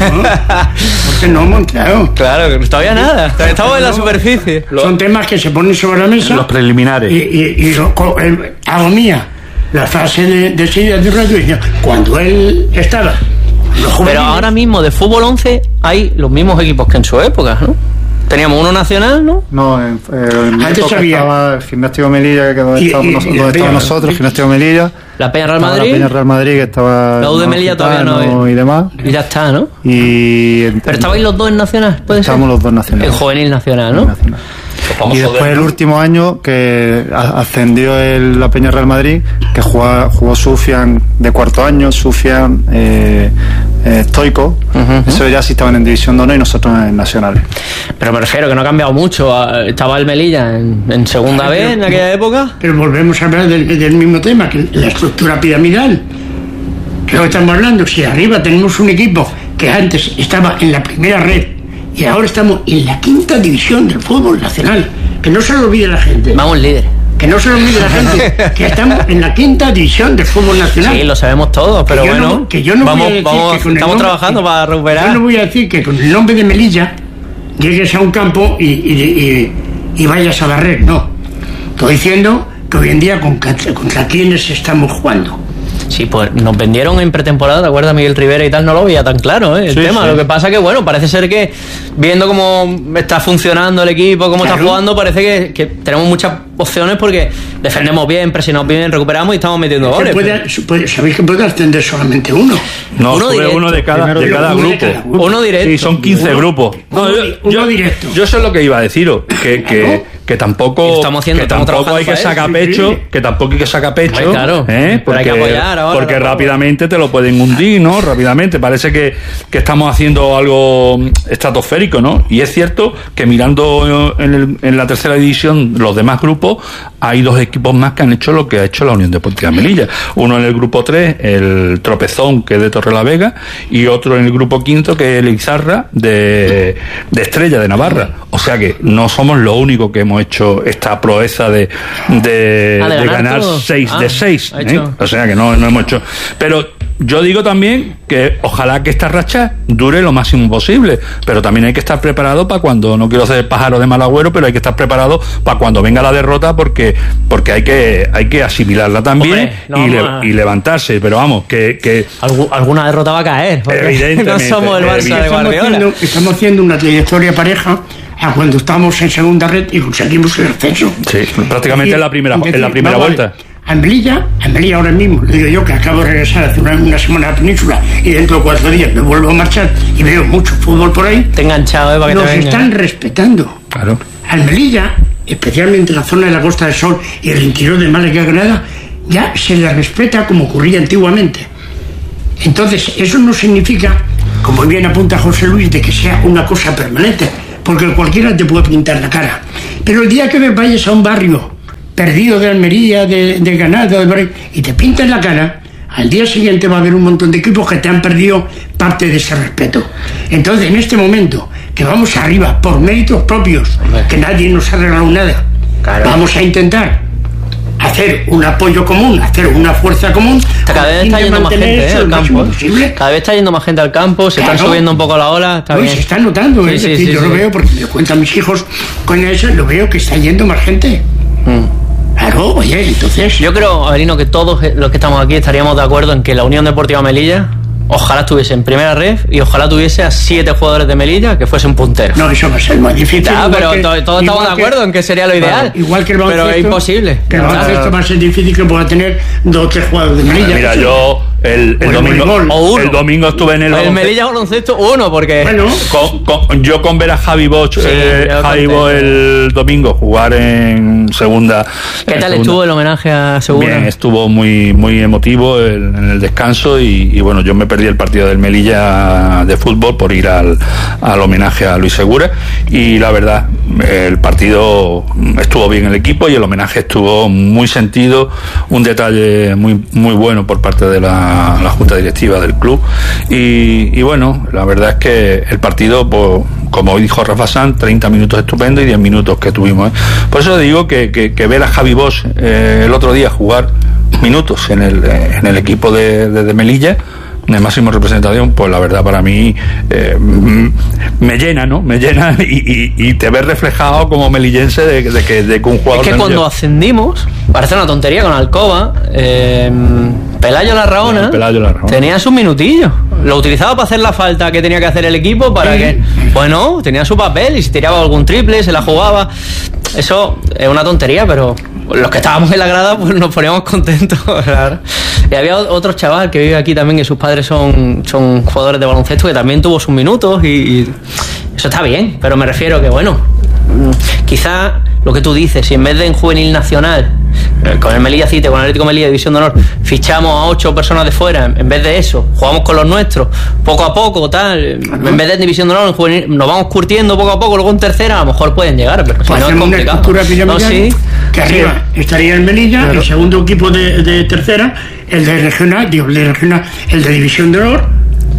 Porque no hemos entrado. Claro, todavía nada. Estamos en la superficie. Son temas que se ponen sobre la mesa. Los preliminares. Y, y, y lo, el, hago mía la frase de, de Silvia de Radio, cuando él estaba. Pero ahora mismo de fútbol once hay los mismos equipos que en su época, ¿no? Teníamos uno nacional, ¿no? No, en, eh, en Antes época había... estaba el Gimnástico Melilla, que donde y, estábamos, y, y donde estábamos nosotros, y, Gimnástico Melilla. La Peña Real Madrid. La Peña Real Madrid, que estaba... La U de Melilla todavía no. Y demás. Y ya está, ¿no? Y... En, Pero estabais los dos en nacional, ¿puede ser? Estábamos los dos nacionales. En juvenil nacional, ¿no? Nacional. Y después el último año que ascendió el, la Peña Real Madrid, que jugó, jugó Sufian de cuarto año, Sufian, eh, eh, Stoico, uh-huh. Eso ya sí estaban en División de Honor y nosotros en Nacionales. Pero me refiero que no ha cambiado mucho. Estaba el Melilla en, en segunda vez en aquella época. Pero volvemos a hablar del, del mismo tema, que la estructura piramidal. Que es lo que estamos hablando. Si arriba tenemos un equipo que antes estaba en la primera red y ahora estamos en la quinta división del fútbol nacional. Que no se lo olvide la gente. Vamos líder. Que no se lo olvide la gente. Que estamos en la quinta división del fútbol nacional. Sí, lo sabemos todos, pero que bueno. No, que yo no vamos, voy a decir vamos, que con estamos el nombre, trabajando para recuperar. Yo no voy a decir que con el nombre de Melilla llegues a un campo y, y, y, y vayas a barrer. No. Estoy diciendo que hoy en día contra, contra quiénes estamos jugando. Sí, pues nos vendieron en pretemporada, ¿te acuerdas? Miguel Rivera y tal, no lo veía tan claro, ¿eh? El sí, tema. Sí. Lo que pasa que, bueno, parece ser que viendo cómo está funcionando el equipo, cómo claro. está jugando, parece que, que tenemos muchas opciones porque defendemos bien, presionamos bien, recuperamos y estamos metiendo goles. Puede, puede, ¿Sabéis que puede ascender solamente uno? No, uno, uno de cada, de cada grupo. De cada grupo. Uno directo. Sí, son quince uno, grupos. Uno, no, yo, uno yo, directo. Yo sé lo que iba a deciros, que... que que tampoco, estamos haciendo, que tampoco hay que sacar pecho, sí, sí. que tampoco hay que sacar pecho, Ay, claro, ¿eh? porque, hay que apoyar ahora, porque rápidamente te lo pueden hundir, ¿no? Rápidamente, parece que, que estamos haciendo algo estratosférico, ¿no? Y es cierto que mirando en, el, en la tercera división los demás grupos, hay dos equipos más que han hecho lo que ha hecho la Unión Deportiva Melilla. Uno en el grupo tres, el Tropezón, que es de Torrelavega, y otro en el grupo quinto, que es el Izarra, de, de Estrella, de Navarra. O sea que no somos los únicos que hemos hecho esta proeza de, de, ah, de, de ganar seis ah, de seis, ¿eh? O sea que no, no hemos hecho. Pero yo digo también que ojalá que esta racha dure lo máximo posible, pero también hay que estar preparado para cuando, no quiero ser pájaro de mal agüero, pero hay que estar preparado para cuando venga la derrota, porque porque hay que hay que asimilarla también. Hombre, no, y, le, y levantarse, pero vamos, que... que Algu, alguna derrota va a caer, porque no somos el Barça de Guardiola. Haciendo, estamos haciendo una trayectoria pareja a cuando estamos en segunda red y conseguimos el ascenso. Sí, prácticamente en la primera, en la primera vuelta. A Melilla, a Melilla ahora mismo, le digo yo que acabo de regresar hace una, una semana a la península y dentro de cuatro días me vuelvo a marchar y veo mucho fútbol por ahí. Te he enganchado, ¿eh? Para que Nos te venga. están respetando. Claro. Al Melilla, especialmente la zona de la Costa del Sol y el interior de Málaga y Granada, ya se le respeta como ocurría antiguamente. Entonces, eso no significa, como bien apunta José Luis, de que sea una cosa permanente, porque cualquiera te puede pintar la cara. Pero el día que me vayas a un barrio perdido de Almería, de, de Granada, de, y te pintas la cara, al día siguiente va a haber un montón de equipos que te han perdido parte de ese respeto. Entonces, en este momento, que vamos arriba por méritos propios, que nadie nos ha regalado nada, claro, vamos a intentar hacer un apoyo común, hacer una fuerza común. Cada vez está yendo más gente, ¿eh? al campo. ¿eh? Cada vez está yendo más gente al campo, se claro, están subiendo un poco la ola. Está no, bien. Se está notando, sí, ¿eh? Sí, sí, yo sí, lo sí. veo porque me cuentan mis hijos con eso, lo veo que está yendo más gente. Mm. Claro, oye, entonces... Yo creo, Avelino, que todos los que estamos aquí estaríamos de acuerdo en que la Unión Deportiva Melilla ojalá estuviese en primera red y ojalá tuviese a siete jugadores de Melilla que fuesen punteros. No, eso va a ser más difícil. Ya, pero que, todos estamos de acuerdo que, en que sería lo ideal. Claro, igual que el baloncesto. Pero es imposible. Que el baloncesto va a ser difícil que pueda tener dos o tres jugadores de Melilla. Mira, yo el, el, domingo, o uno. el domingo estuve en el... El Melilla baloncesto uno, porque... Bueno. Con, con, yo con ver a Javi Bosch, sí, eh, Javi Bosch el domingo jugar en segunda... ¿Qué tal segunda. estuvo el homenaje a Segura? Bien, estuvo muy muy emotivo el, en el descanso y, y bueno, yo me perdí el partido del Melilla de fútbol por ir al, al homenaje a Luis Segura y la verdad el partido estuvo bien el equipo y el homenaje estuvo muy sentido, un detalle muy muy bueno por parte de la, la junta directiva del club y, y bueno, la verdad es que el partido, pues, como dijo Rafa Sanz, treinta minutos estupendos y diez minutos que tuvimos, ¿eh? Por eso digo que, que, que ver a Javi Bosch eh, el otro día jugar minutos en el, en el equipo de, de, de Melilla de máxima representación, pues la verdad para mí eh, me llena, ¿no? Me llena y, y, y te ves reflejado como melillense de, de, que, de que un jugador... Es que cuando yo... ascendimos, parece una tontería con Alcoba, eh, Pelayo Larraona, Pelayo Larraona tenía sus minutillos. Lo utilizaba para hacer la falta que tenía que hacer el equipo para ¿Sí? que... Bueno, tenía su papel y si tiraba algún triple, se la jugaba. Eso es una tontería, pero los que estábamos en la grada pues nos poníamos contentos. Claro. Y había otro chaval que vive aquí también, que sus padres son, son jugadores de baloncesto, que también tuvo sus minutos y, y eso está bien, pero me refiero que bueno, quizá lo que tú dices, si en vez de en juvenil nacional, con el Melilla Cite, con el Atlético Melilla División de Honor, fichamos a ocho personas de fuera, en vez de eso, jugamos con los nuestros, poco a poco, tal, en vez de en División de Honor, en juvenil, nos vamos curtiendo poco a poco, luego en tercera a lo mejor pueden llegar, pero si pues no es complicado. Una estructura no, sí. Que arriba sí. estaría el Melilla, claro. El segundo equipo de, de tercera, el de regional, digo, el de regional, el de División de Honor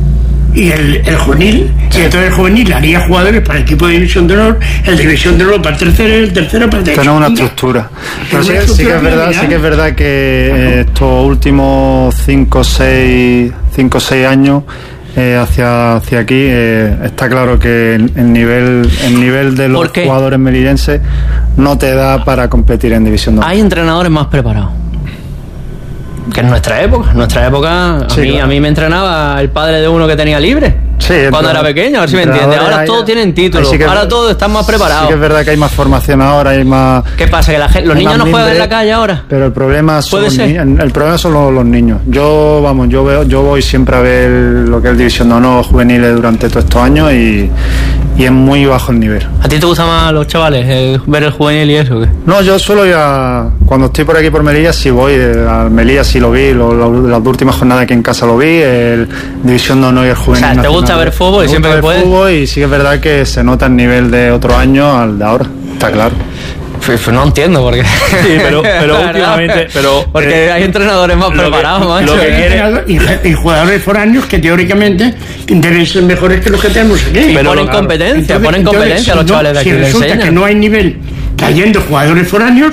y el, el juvenil, y entonces el juvenil haría jugadores para el equipo de División de Honor, el de División de Honor para el tercero, el tercero para el tercero. Tenemos una estructura. Pero sí, sí que es verdad, sí que es verdad que eh, estos últimos cinco o seis años eh, hacia hacia aquí eh, está claro que el, el nivel el nivel de los jugadores melillenses no te da para competir en División de Honor. Hay entrenadores más preparados que en nuestra época. En nuestra época a, sí, mí, claro. a mí me entrenaba el padre de uno que tenía libre. Sí, cuando era pequeño, a ver si me entiendes. Ahora todos tienen títulos, sí ahora todos están más preparados. Sí que es verdad que hay más formación ahora, hay más... ¿Qué pasa? ¿Que la gente, los niños no juegan en la calle ahora? Pero el problema son, los, el problema son los, los niños. Yo, vamos, yo veo, yo voy siempre a ver lo que es División de Honor juveniles durante todos estos años y, y es muy bajo el nivel. ¿A ti te gustan más los chavales, eh, ver el juvenil y eso? ¿Qué? No, yo suelo ir a... Cuando estoy por aquí por Melilla, sí voy. A Melilla sí lo vi, lo, lo, las últimas jornadas aquí en casa lo vi, el División de Honor y el juvenil. O sea, ¿te gusta ver fútbol y siempre que puedes? Fútbol y sí que es verdad que se nota el nivel de otro año al de ahora, está claro. Pues, pues no entiendo porque sí, pero, pero últimamente pero porque eh, hay entrenadores más preparados que, macho, lo que quiere, y, y jugadores foráneos que teóricamente deben ser mejores que los que tenemos aquí. Y pero ponen claro. competencia entonces, ponen competencia entonces, a los chavales de aquí. Si resulta que no hay nivel trayendo jugadores foráneos,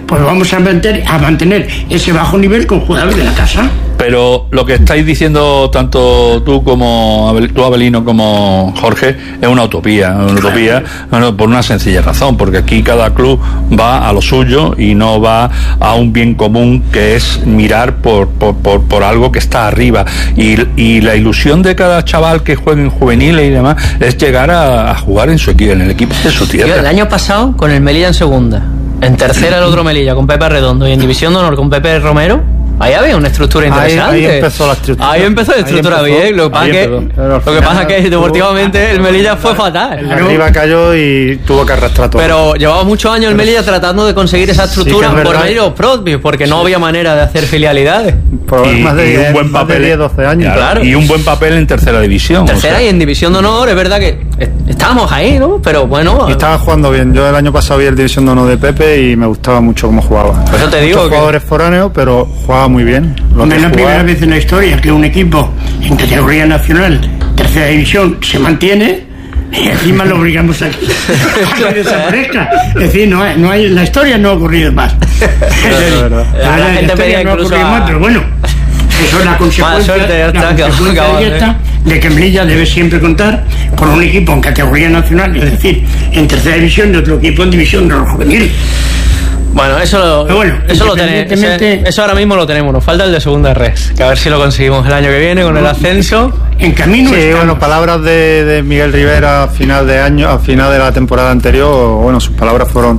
pues vamos a mantener, a mantener ese bajo nivel con jugadores de la casa. Pero lo que estáis diciendo tanto tú como tú, Abelino, como Jorge, es una utopía, una utopía bueno, por una sencilla razón, porque aquí cada club va a lo suyo y no va a un bien común, que es mirar por por, por, por algo que está arriba, y, y la ilusión de cada chaval que juegue en juveniles y demás es llegar a, a jugar en su equipo, en el equipo de su tierra. Yo, el año pasado con el Melilla en segunda, en tercera el otro Melilla con Pepe Redondo y en división de honor con Pepe Romero. Ahí había una estructura interesante. Ahí, ahí empezó la estructura. Ahí empezó la estructura empezó, bien. Lo que pasa, que, lo que, pasa es que deportivamente el Melilla fue fatal. El arriba cayó y tuvo que arrastrar todo. Pero llevaba muchos años el Melilla tratando de conseguir esa estructura sí por medio de los propios, porque no había manera de hacer filialidades. Y, más de, y un buen papel de diez, doce años. Claro, claro. Y un buen papel en tercera división. Tercera, o sea. Y en división de honor, es verdad que estábamos ahí, ¿no? Pero bueno. Y estaba jugando bien. Yo el año pasado vi el división de honor de Pepe y me gustaba mucho cómo jugaba. Por eso te digo. Muchos jugadores foráneos, pero jugaba muy bien. No es la primera vez en la historia que un equipo en categoría nacional, tercera división, se mantiene y encima lo obligamos a que desaparezca. Es decir, no hay, no hay, la historia no ha ocurrido más. La, la, la, la gente pedía no incluso más, pero bueno, eso es la consecuencia, suerte, ya está, la consecuencia acabado, directa ¿eh? de que Melilla debe siempre contar con un equipo en categoría nacional, es decir, en tercera división y otro equipo en división de juvenil. Bueno, eso lo, bueno, eso lo tenemos. Eso ahora mismo lo tenemos. Nos falta el de segunda res. Que a ver si lo conseguimos el año que viene con el ascenso. En camino. Sí, estamos. Bueno, palabras de, de Miguel Rivera a final de año, a final de la temporada anterior. Bueno, sus palabras fueron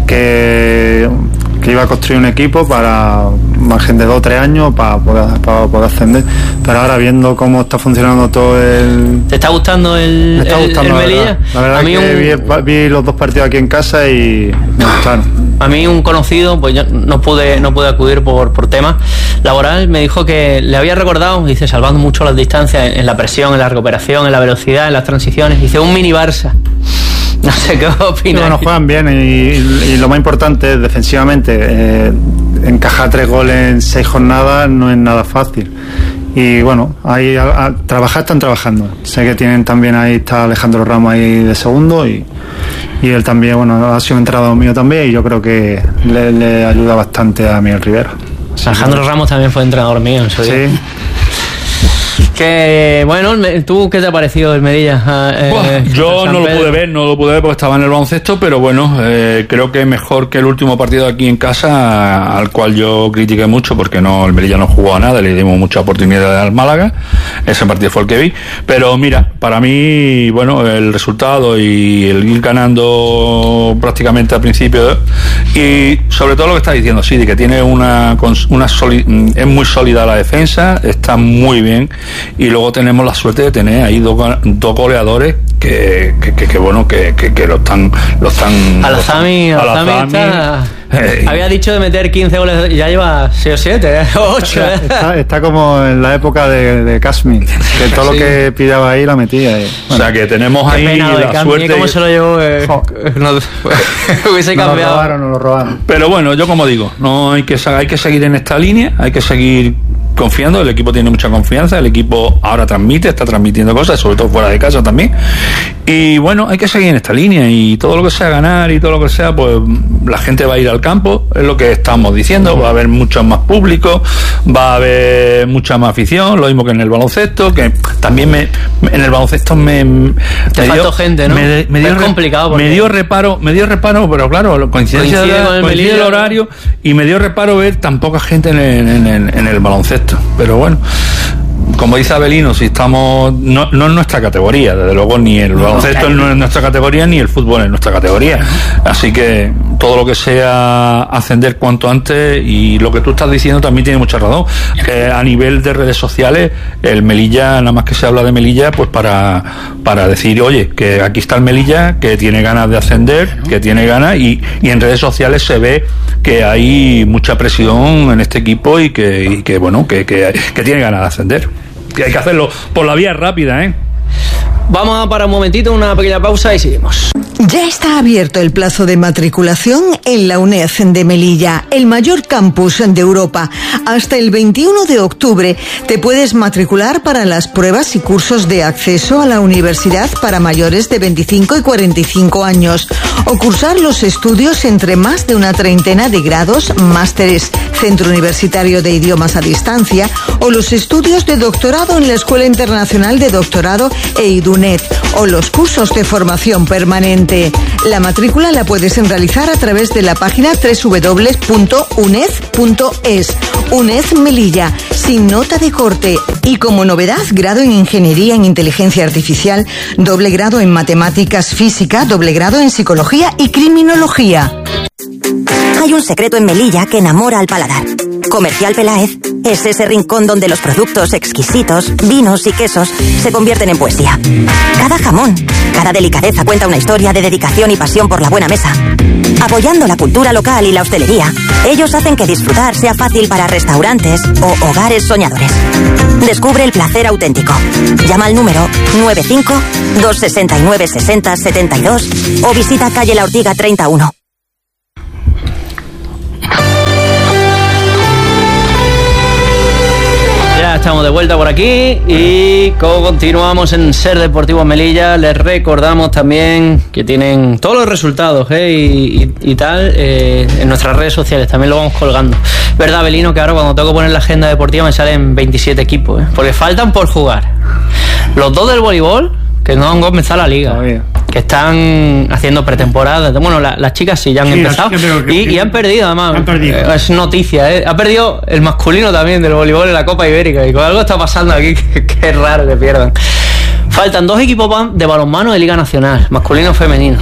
que, que iba a construir un equipo para margen de dos o tres años para poder, para poder ascender. Pero ahora viendo cómo está funcionando todo el. ¿Te está gustando el, me está el, gustando, el la Melilla? Verdad, la verdad a mí que un... vi, vi los dos partidos aquí en casa y me gustaron. A mí un conocido, pues yo no pude no pude acudir por, por tema laboral, me dijo que le había recordado, dice, salvando mucho las distancias en, en la presión, en la recuperación, en la velocidad, en las transiciones, dice, un mini Barça. No sé qué opinas. No, no juegan bien y, y lo más importante es defensivamente. Eh, encajar tres goles en seis jornadas no es nada fácil. Y bueno, ahí a, a trabajar están trabajando. Sé que tienen también ahí, está Alejandro Ramos ahí de segundo y, y él también, bueno, ha sido entrenador mío también y yo creo que le, le ayuda bastante a Miguel Rivera. Así Alejandro que... Ramos también fue entrenador mío en su día. Sí. Que bueno, ¿tú qué te ha parecido el Melilla? Eh, Buah, yo no lo pude ver, no lo pude ver porque estaba en el baloncesto, pero bueno, eh, creo que mejor que el último partido aquí en casa, al cual yo critiqué mucho porque no el Melilla no jugó a nada, le dimos mucha oportunidad al Málaga, ese partido fue el que vi, pero mira, para mí, bueno, el resultado y el ir ganando prácticamente al principio y sobre todo lo que está diciendo, sí, de que tiene una, una soli- es muy sólida la defensa, está muy bien. Y luego tenemos la suerte de tener ahí dos, dos goleadores que, que, que, que bueno, que, que, que lo están lo están Alzami, Alzami está eh, había dicho de meter quince goles y ya lleva seis o siete, o ocho. Está, está, está como en la época de, de Kashmir, que todo sí. Lo que pillaba ahí la metía. Y, bueno. O sea que tenemos ahí pena, la Cam, suerte. ¿Cómo se lo llevó? Eh, oh. no, hubiese no cambiado. Lo robaron, no lo robaron. Pero bueno, yo como digo, no hay que hay que seguir en esta línea, hay que seguir confiando, el equipo tiene mucha confianza, el equipo ahora transmite, está transmitiendo cosas, sobre todo fuera de casa también, y bueno, hay que seguir en esta línea y todo lo que sea ganar y todo lo que sea, pues la gente va a ir al campo, es lo que estamos diciendo, va a haber mucho más público, va a haber mucha más afición, lo mismo que en el baloncesto, que también me, en el baloncesto me, Te me dio gente, ¿no? Me, me dio, es complicado porque... me dio reparo, me dio reparo, pero claro, coincidencia coincide con el, coincide el horario y me dio reparo ver tan poca gente en el, en el, en el baloncesto. Pero bueno, como dice Abelino, si estamos no, no es nuestra categoría, desde luego ni el baloncesto no es nuestra categoría ni el fútbol es nuestra categoría, así que todo lo que sea ascender cuanto antes, y lo que tú estás diciendo también tiene mucha razón, eh, a nivel de redes sociales el Melilla, nada más que se habla de Melilla pues para, para decir, oye, que aquí está el Melilla, que tiene ganas de ascender, que tiene ganas, y, y en redes sociales se ve que hay mucha presión en este equipo y que, y que bueno, que, que, que tiene ganas de ascender, que hay que hacerlo por la vía rápida, ¿eh? Vamos a parar un momentito, una pequeña pausa y seguimos. Ya está abierto el plazo de matriculación en la UNED de Melilla, el mayor campus de Europa. Hasta el veintiuno de octubre te puedes matricular para las pruebas y cursos de acceso a la universidad para mayores de veinticinco y cuarenta y cinco años, o cursar los estudios entre más de una treintena de grados, másteres, Centro Universitario de Idiomas a Distancia, o los estudios de doctorado en la Escuela Internacional de Doctorado e IDUNED, o los cursos de formación permanente. La matrícula la puedes realizar a través de la página doble u doble u doble u punto uned punto es. UNED Melilla, sin nota de corte. Y como novedad, grado en Ingeniería en Inteligencia Artificial, doble grado en Matemáticas Física, doble grado en Psicología y Criminología. Hay un secreto en Melilla que enamora al paladar. Comercial Peláez es ese rincón donde los productos exquisitos, vinos y quesos se convierten en poesía. Cada jamón, cada delicadeza cuenta una historia de dedicación y pasión por la buena mesa. Apoyando la cultura local y la hostelería, ellos hacen que disfrutar sea fácil para restaurantes o hogares soñadores. Descubre el placer auténtico. Llama al número nueve cinco, dos seis nueve, seis cero siete dos o visita calle La Ortiga treinta y uno. Ya estamos de vuelta por aquí y continuamos en Ser Deportivo Melilla. Les recordamos también que tienen todos los resultados ¿eh? y, y, y tal eh, en nuestras redes sociales, también lo vamos colgando. Verdad, Belino, que ahora cuando tengo que poner la agenda deportiva me salen veintisiete equipos, ¿eh? porque faltan por jugar. Los dos del voleibol, que no han comenzado la liga, Todavía. que están haciendo pretemporada. Bueno, la, las chicas sí ya han sí, empezado que, y, y han perdido además. Han perdido. Eh, es noticia, ¿eh? Ha perdido el masculino también del voleibol en la Copa Ibérica y con algo está pasando aquí que, que es raro que pierdan. Faltan dos equipos de balonmano de Liga Nacional, masculino y femenino.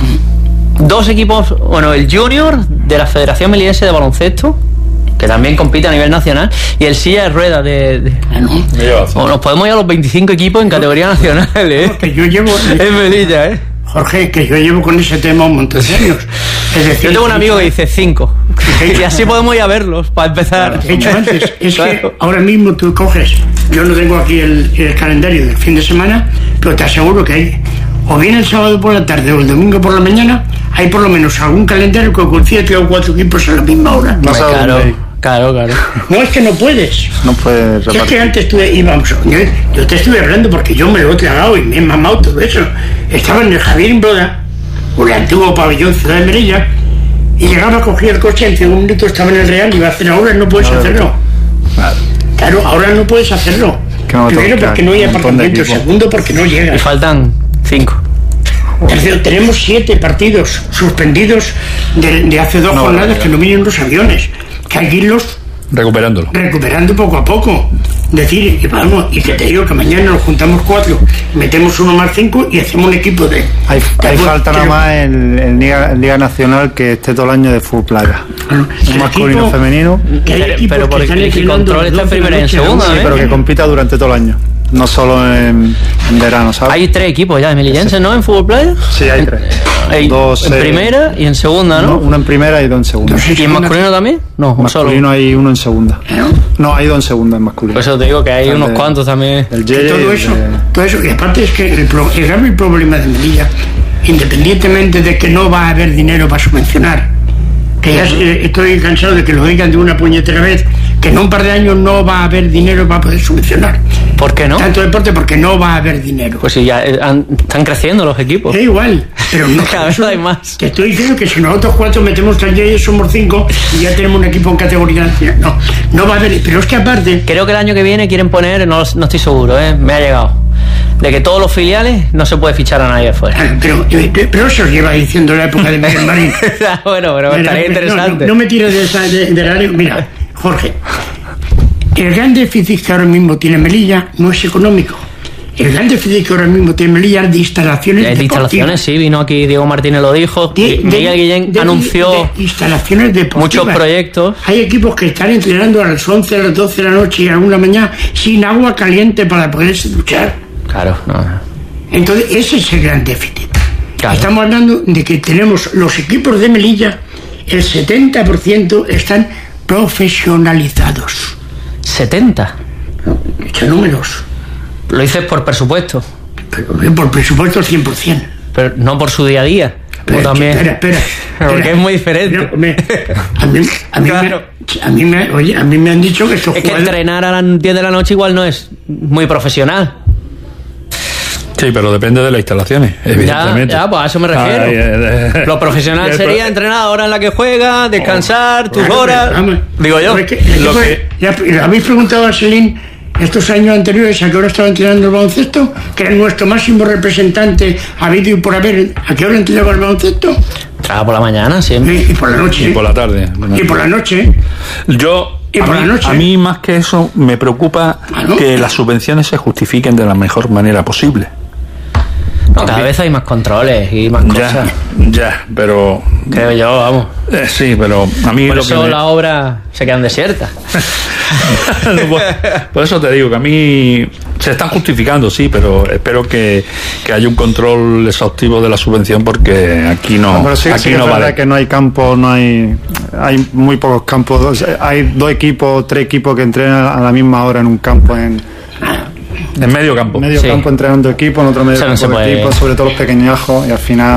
Dos equipos, bueno, el junior de la Federación Melillense de Baloncesto, que también compite a nivel nacional, y el silla de ruedas de, de... Bueno, nos podemos ir a los veinticinco equipos en categoría nacional, ¿eh? No, que yo llevo en Melilla, ¿eh? Jorge, que yo llevo con ese tema un montón de años. Es decir, yo tengo un amigo que dice cinco y así podemos ir a verlos para empezar. He dicho antes, es claro. que ahora mismo tú coges, yo no tengo aquí el, el calendario del fin de semana, pero te aseguro que hay, o bien el sábado por la tarde o el domingo por la mañana, hay por lo menos algún calendario que coincide tres o cuatro equipos a la misma hora. No, claro. Claro, claro. No, es que no puedes. No puedes repartir. Es que antes estuve, íbamos, yo, yo te estuve hablando porque yo me lo he tragado y me he mamado todo eso. Estaba en el Javier Imbroda, o el antiguo pabellón Ciudad de Melilla, y llegaba, cogía el coche, en cinco minutos estaba en el Real y iba a hacer ahora, no puedes claro, hacerlo. Claro. claro, ahora no puedes hacerlo. No Primero porque no hay apartamento, segundo porque no llega. Y faltan cinco. Tercero, tenemos siete partidos suspendidos de, de hace dos no, jornadas no, que no vienen los aviones. Que hay que irlos recuperándolo recuperando poco a poco, decir, y vamos, y que te digo que mañana nos juntamos cuatro, metemos uno más cinco y hacemos un equipo de hay, de hay falta nada más en, en Liga, en Liga Nacional que esté todo el año de fútbol playa, bueno, un masculino equipo, femenino pero, pero por el, el control está en primera y en segunda, sí, ¿eh? pero que compita durante todo el año, no solo en, en verano, ¿sabes? Hay tres equipos ya de melillenses, ¿no? En fútbol playa. Sí, hay tres. Hay dos en eh, primera y en segunda, ¿no? no uno en primera y dos en segunda. ¿Y en masculino también? No, masculino solo. Hay uno en segunda. No, hay dos en segunda en masculino. Por eso te digo que hay el unos de, cuantos también. El J todo eso, de... todo eso. Y aparte es que el, pro, el grave problema de Melilla, independientemente de que no va a haber dinero para subvencionar, que ya estoy cansado de que lo digan de una puñetera vez, que en un par de años no va a haber dinero para poder subvencionar. ¿Por qué no? Tanto deporte porque no va a haber dinero. Pues sí, ya han, están creciendo los equipos. Es igual, pero no. Cada vez hay más. Te estoy diciendo que si nosotros cuatro metemos tres y somos cinco y ya tenemos un equipo en categoría nacional. No, no va a haber. Pero es que aparte. Creo que el año que viene quieren poner, no, no estoy seguro, ¿eh? Me ha llegado. De que todos los filiales no se puede fichar a nadie afuera. Claro, pero, pero eso os lleva diciendo la época de Miguel Marín. Bueno, pero estaría interesante. No, no, no me tires de, esa, de, de la. Mira, Jorge. El gran déficit que ahora mismo tiene Melilla no es económico. El gran déficit que ahora mismo tiene Melilla es de instalaciones de deportivas. Instalaciones, sí, vino aquí Diego Martínez lo dijo. De, Miguel de, Guillén de, anunció de instalaciones deportivas. Muchos proyectos. Hay equipos que están entrenando a las once, a las doce de la noche y a una mañana sin agua caliente para poderse duchar. Claro, no. Entonces, ese es el gran déficit. Claro. Estamos hablando de que tenemos los equipos de Melilla, el setenta por ciento están profesionalizados. setenta. He hecho números. Lo dices por presupuesto. Pero, por presupuesto cien por ciento. Pero no por su día a día. Pero, también. Espera, espera. Porque espera. es muy diferente. Mira, me, a, mí, a, mí claro. me, a, mí me, oye, a mí me han dicho que estos Es que jugadores... entrenar a las diez de la noche igual no es muy profesional. Sí, pero depende de las instalaciones, evidentemente. Ya, ya, pues a eso me refiero. Ay, eh, eh, Lo profesional el sería pro- entrenar a la hora en la que juega, descansar, tus Bueno, horas. vamos, Digo yo. es que- es que Lo fue- que- ya, habéis preguntado a Selín estos años anteriores a qué hora estaba entrenando el baloncesto, que era nuestro máximo representante habido y por haber. ¿A qué hora entrenaba el baloncesto? Entraba por la mañana siempre. Y, y por la noche. Y por la tarde. Y por la noche. Yo, Y a por mí, la noche. a mí más que eso, me preocupa ¿no? que las subvenciones se justifiquen de la mejor manera posible. No, cada vez hay más controles y más Ya, cosas. ya, pero... Creo yo, vamos. eh, sí, pero a mí Por lo eso que me- las obras se quedan desiertas. No, por, por eso te digo que a mí se están justificando, sí, pero espero que, que haya un control exhaustivo de la subvención porque aquí no, Pero sí, aquí sí que no es verdad vale. que no hay campo, no hay hay muy pocos campos. O sea, hay dos equipos, tres equipos que entrenan a la misma hora en un campo, en En medio campo. medio Sí. campo entrenando equipo, en otro medio Eso no se campo puede. equipo, sobre todo los pequeñajos, y al final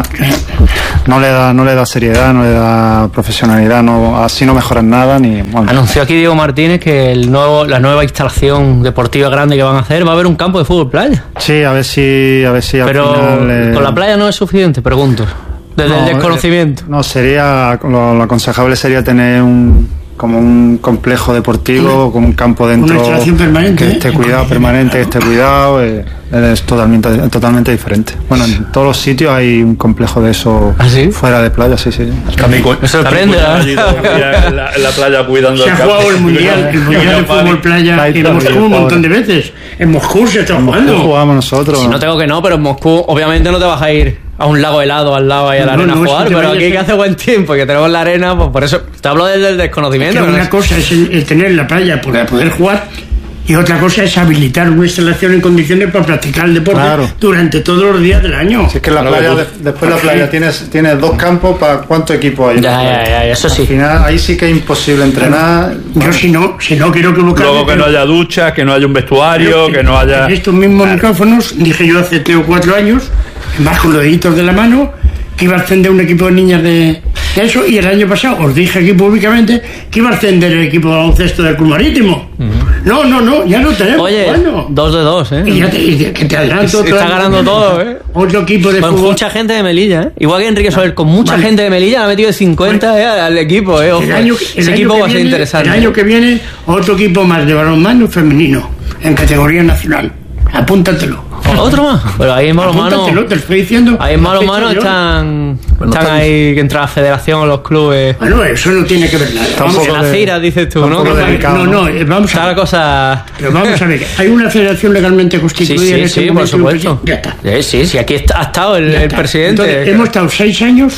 no le da no le da seriedad, no le da profesionalidad, no así no mejoran nada ni bueno. Anunció aquí Diego Martínez que el nuevo, la nueva instalación deportiva grande que van a hacer va a haber un campo de fútbol playa. Sí, a ver si a ver si al Pero final, eh, con la playa no es suficiente, pregunto. Desde no, el desconocimiento. eh, no, sería lo, lo aconsejable sería tener un como un complejo deportivo con un campo dentro Una instalación permanente, que ¿eh? esté cuidado, permanente, que esté cuidado, eh, es totalmente totalmente diferente. Bueno, en todos los sitios hay un complejo de eso fuera de playa, sí, sí. Me sorprende, Allí todavía en la, en la playa cuidando Se el ha campo. jugado el mundial, el mundial de fútbol playa en Moscú un montón de veces. En Moscú se está jugando. Jugamos nosotros. Si no tengo que no, pero en Moscú obviamente no te vas a ir a un lago helado al lado y a la No, arena no, a eso jugar, te pero vayas aquí que a- hace buen tiempo y que tenemos la arena, pues por eso te hablo desde el desconocimiento. Que que no una es- cosa es el, el tener la playa para poder jugar y otra cosa es habilitar una instalación en condiciones para practicar el deporte Claro. durante todos los días del año. Si es que la Claro, playa, tú- de- después la playa tienes, tienes dos campos para cuántos equipos hay. Ya, ya, ya, eso sí. Al final ahí sí que es imposible entrenar. Yo si no, si no quiero equivocarme. Luego que no pero- haya duchas, que no haya un vestuario, pero que no haya... En estos mismos micrófonos dije yo hace tres o cuatro años, más con los deditos de la mano, que iba a ascender un equipo de niñas de, de eso, y el año pasado os dije aquí públicamente que iba a ascender el equipo de baloncesto del Club Marítimo. No, no, no, ya no tenemos. Oye, bueno. dos de dos, ¿eh? Y ya te, y que te adelanto Está otra- ganando todo, ¿eh? Otro equipo de Con fútbol. mucha gente de Melilla, ¿eh? Igual que Enrique Soler, con mucha Vale. gente de Melilla, le ha metido de cincuenta, ¿eh? Al equipo, ¿eh? Ojo. El año, el Ese año equipo que va a ser viene- interesante. El año que viene, otro equipo más de balonmano femenino, en categoría nacional. Apúntatelo. ¿Otro más? Pero ahí en malo mano. Apúntatelo, te lo estoy diciendo. Ahí en malo Lo he mano hecho yo. están, Bueno, están estamos- ahí que entra la federación o los clubes. Bueno, eso no tiene que ver nada. Vamos, en las ciras, dices tú, ¿no? No, no, no, eh, vamos a Está la cosa... Pero vamos a ver, hay una federación legalmente Sí, constituida sí, en este sí, por momento. supuesto. Ya está. Sí, sí, sí, aquí está- ha estado el, Ya el está. presidente. Entonces, hemos estado seis años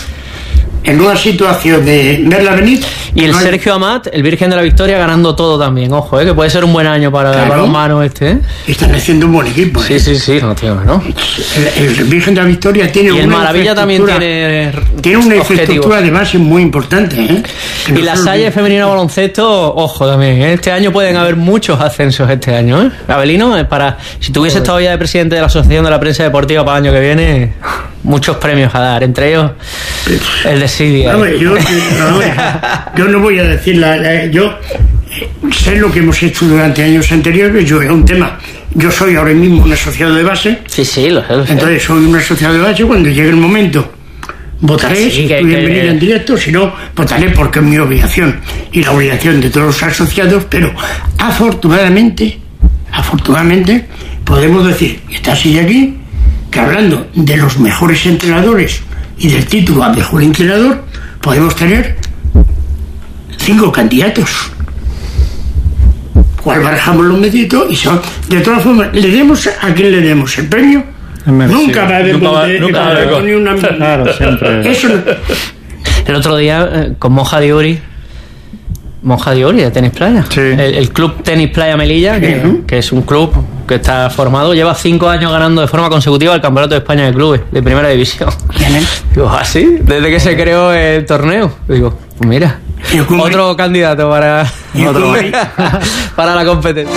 en una situación de verla venir. Y el No hay- Sergio Amat, el Virgen de la Victoria, ganando todo también. Ojo, ¿eh? Que puede ser un buen año para Claro. el balonmano este, ¿eh? Están haciendo un buen equipo. Sí, ¿eh? sí, sí, no, tío, ¿no? El, el Virgen de la Victoria tiene Y una el Maravilla también infraestructura- tiene tiene una objetivos. infraestructura de base muy importante. ¿eh? Que Y no la se Salle olvide. femenina baloncesto, ojo también, ¿eh? Este año pueden haber muchos ascensos este año, ¿eh? Abelino, eh, para, si tuviese estado ya de presidente de la Asociación de la Prensa Deportiva para el año que viene, muchos premios a dar, entre ellos el de Sidia. No, yo, no, yo no voy a decir la, la- yo eh, sé lo que hemos hecho durante años anteriores. Yo es un tema. Yo soy ahora mismo un asociado de base. Sí, sí, lo sé, lo sé. Entonces soy un asociado de base. Cuando llegue el momento votaré, Sí, si que- estoy que- en venir en directo, si no, votaré porque es mi obligación y la obligación de todos los asociados, pero afortunadamente, afortunadamente, podemos decir, y está así aquí, que hablando de los mejores entrenadores y del título a mejor entrenador, podemos tener cinco candidatos. ¿Cuál barajamos los meditos? Y son, de todas formas, le demos a quien le demos el premio. Nunca va a haber Nunca va- conte- nunca va a haber ni una- Claro, siempre. Eso no- El otro día, eh, con Monja Diori, Monja Diori de Tenis Playa, el, el club Tenis Playa Melilla, que, que es un club que está formado, lleva cinco años ganando de forma consecutiva el Campeonato de España de Clubes, de Primera División. Digo, ¿así? Desde que se creó el torneo. Digo, pues mira, otro candidato para, ¿Y cómo hay? para la competencia.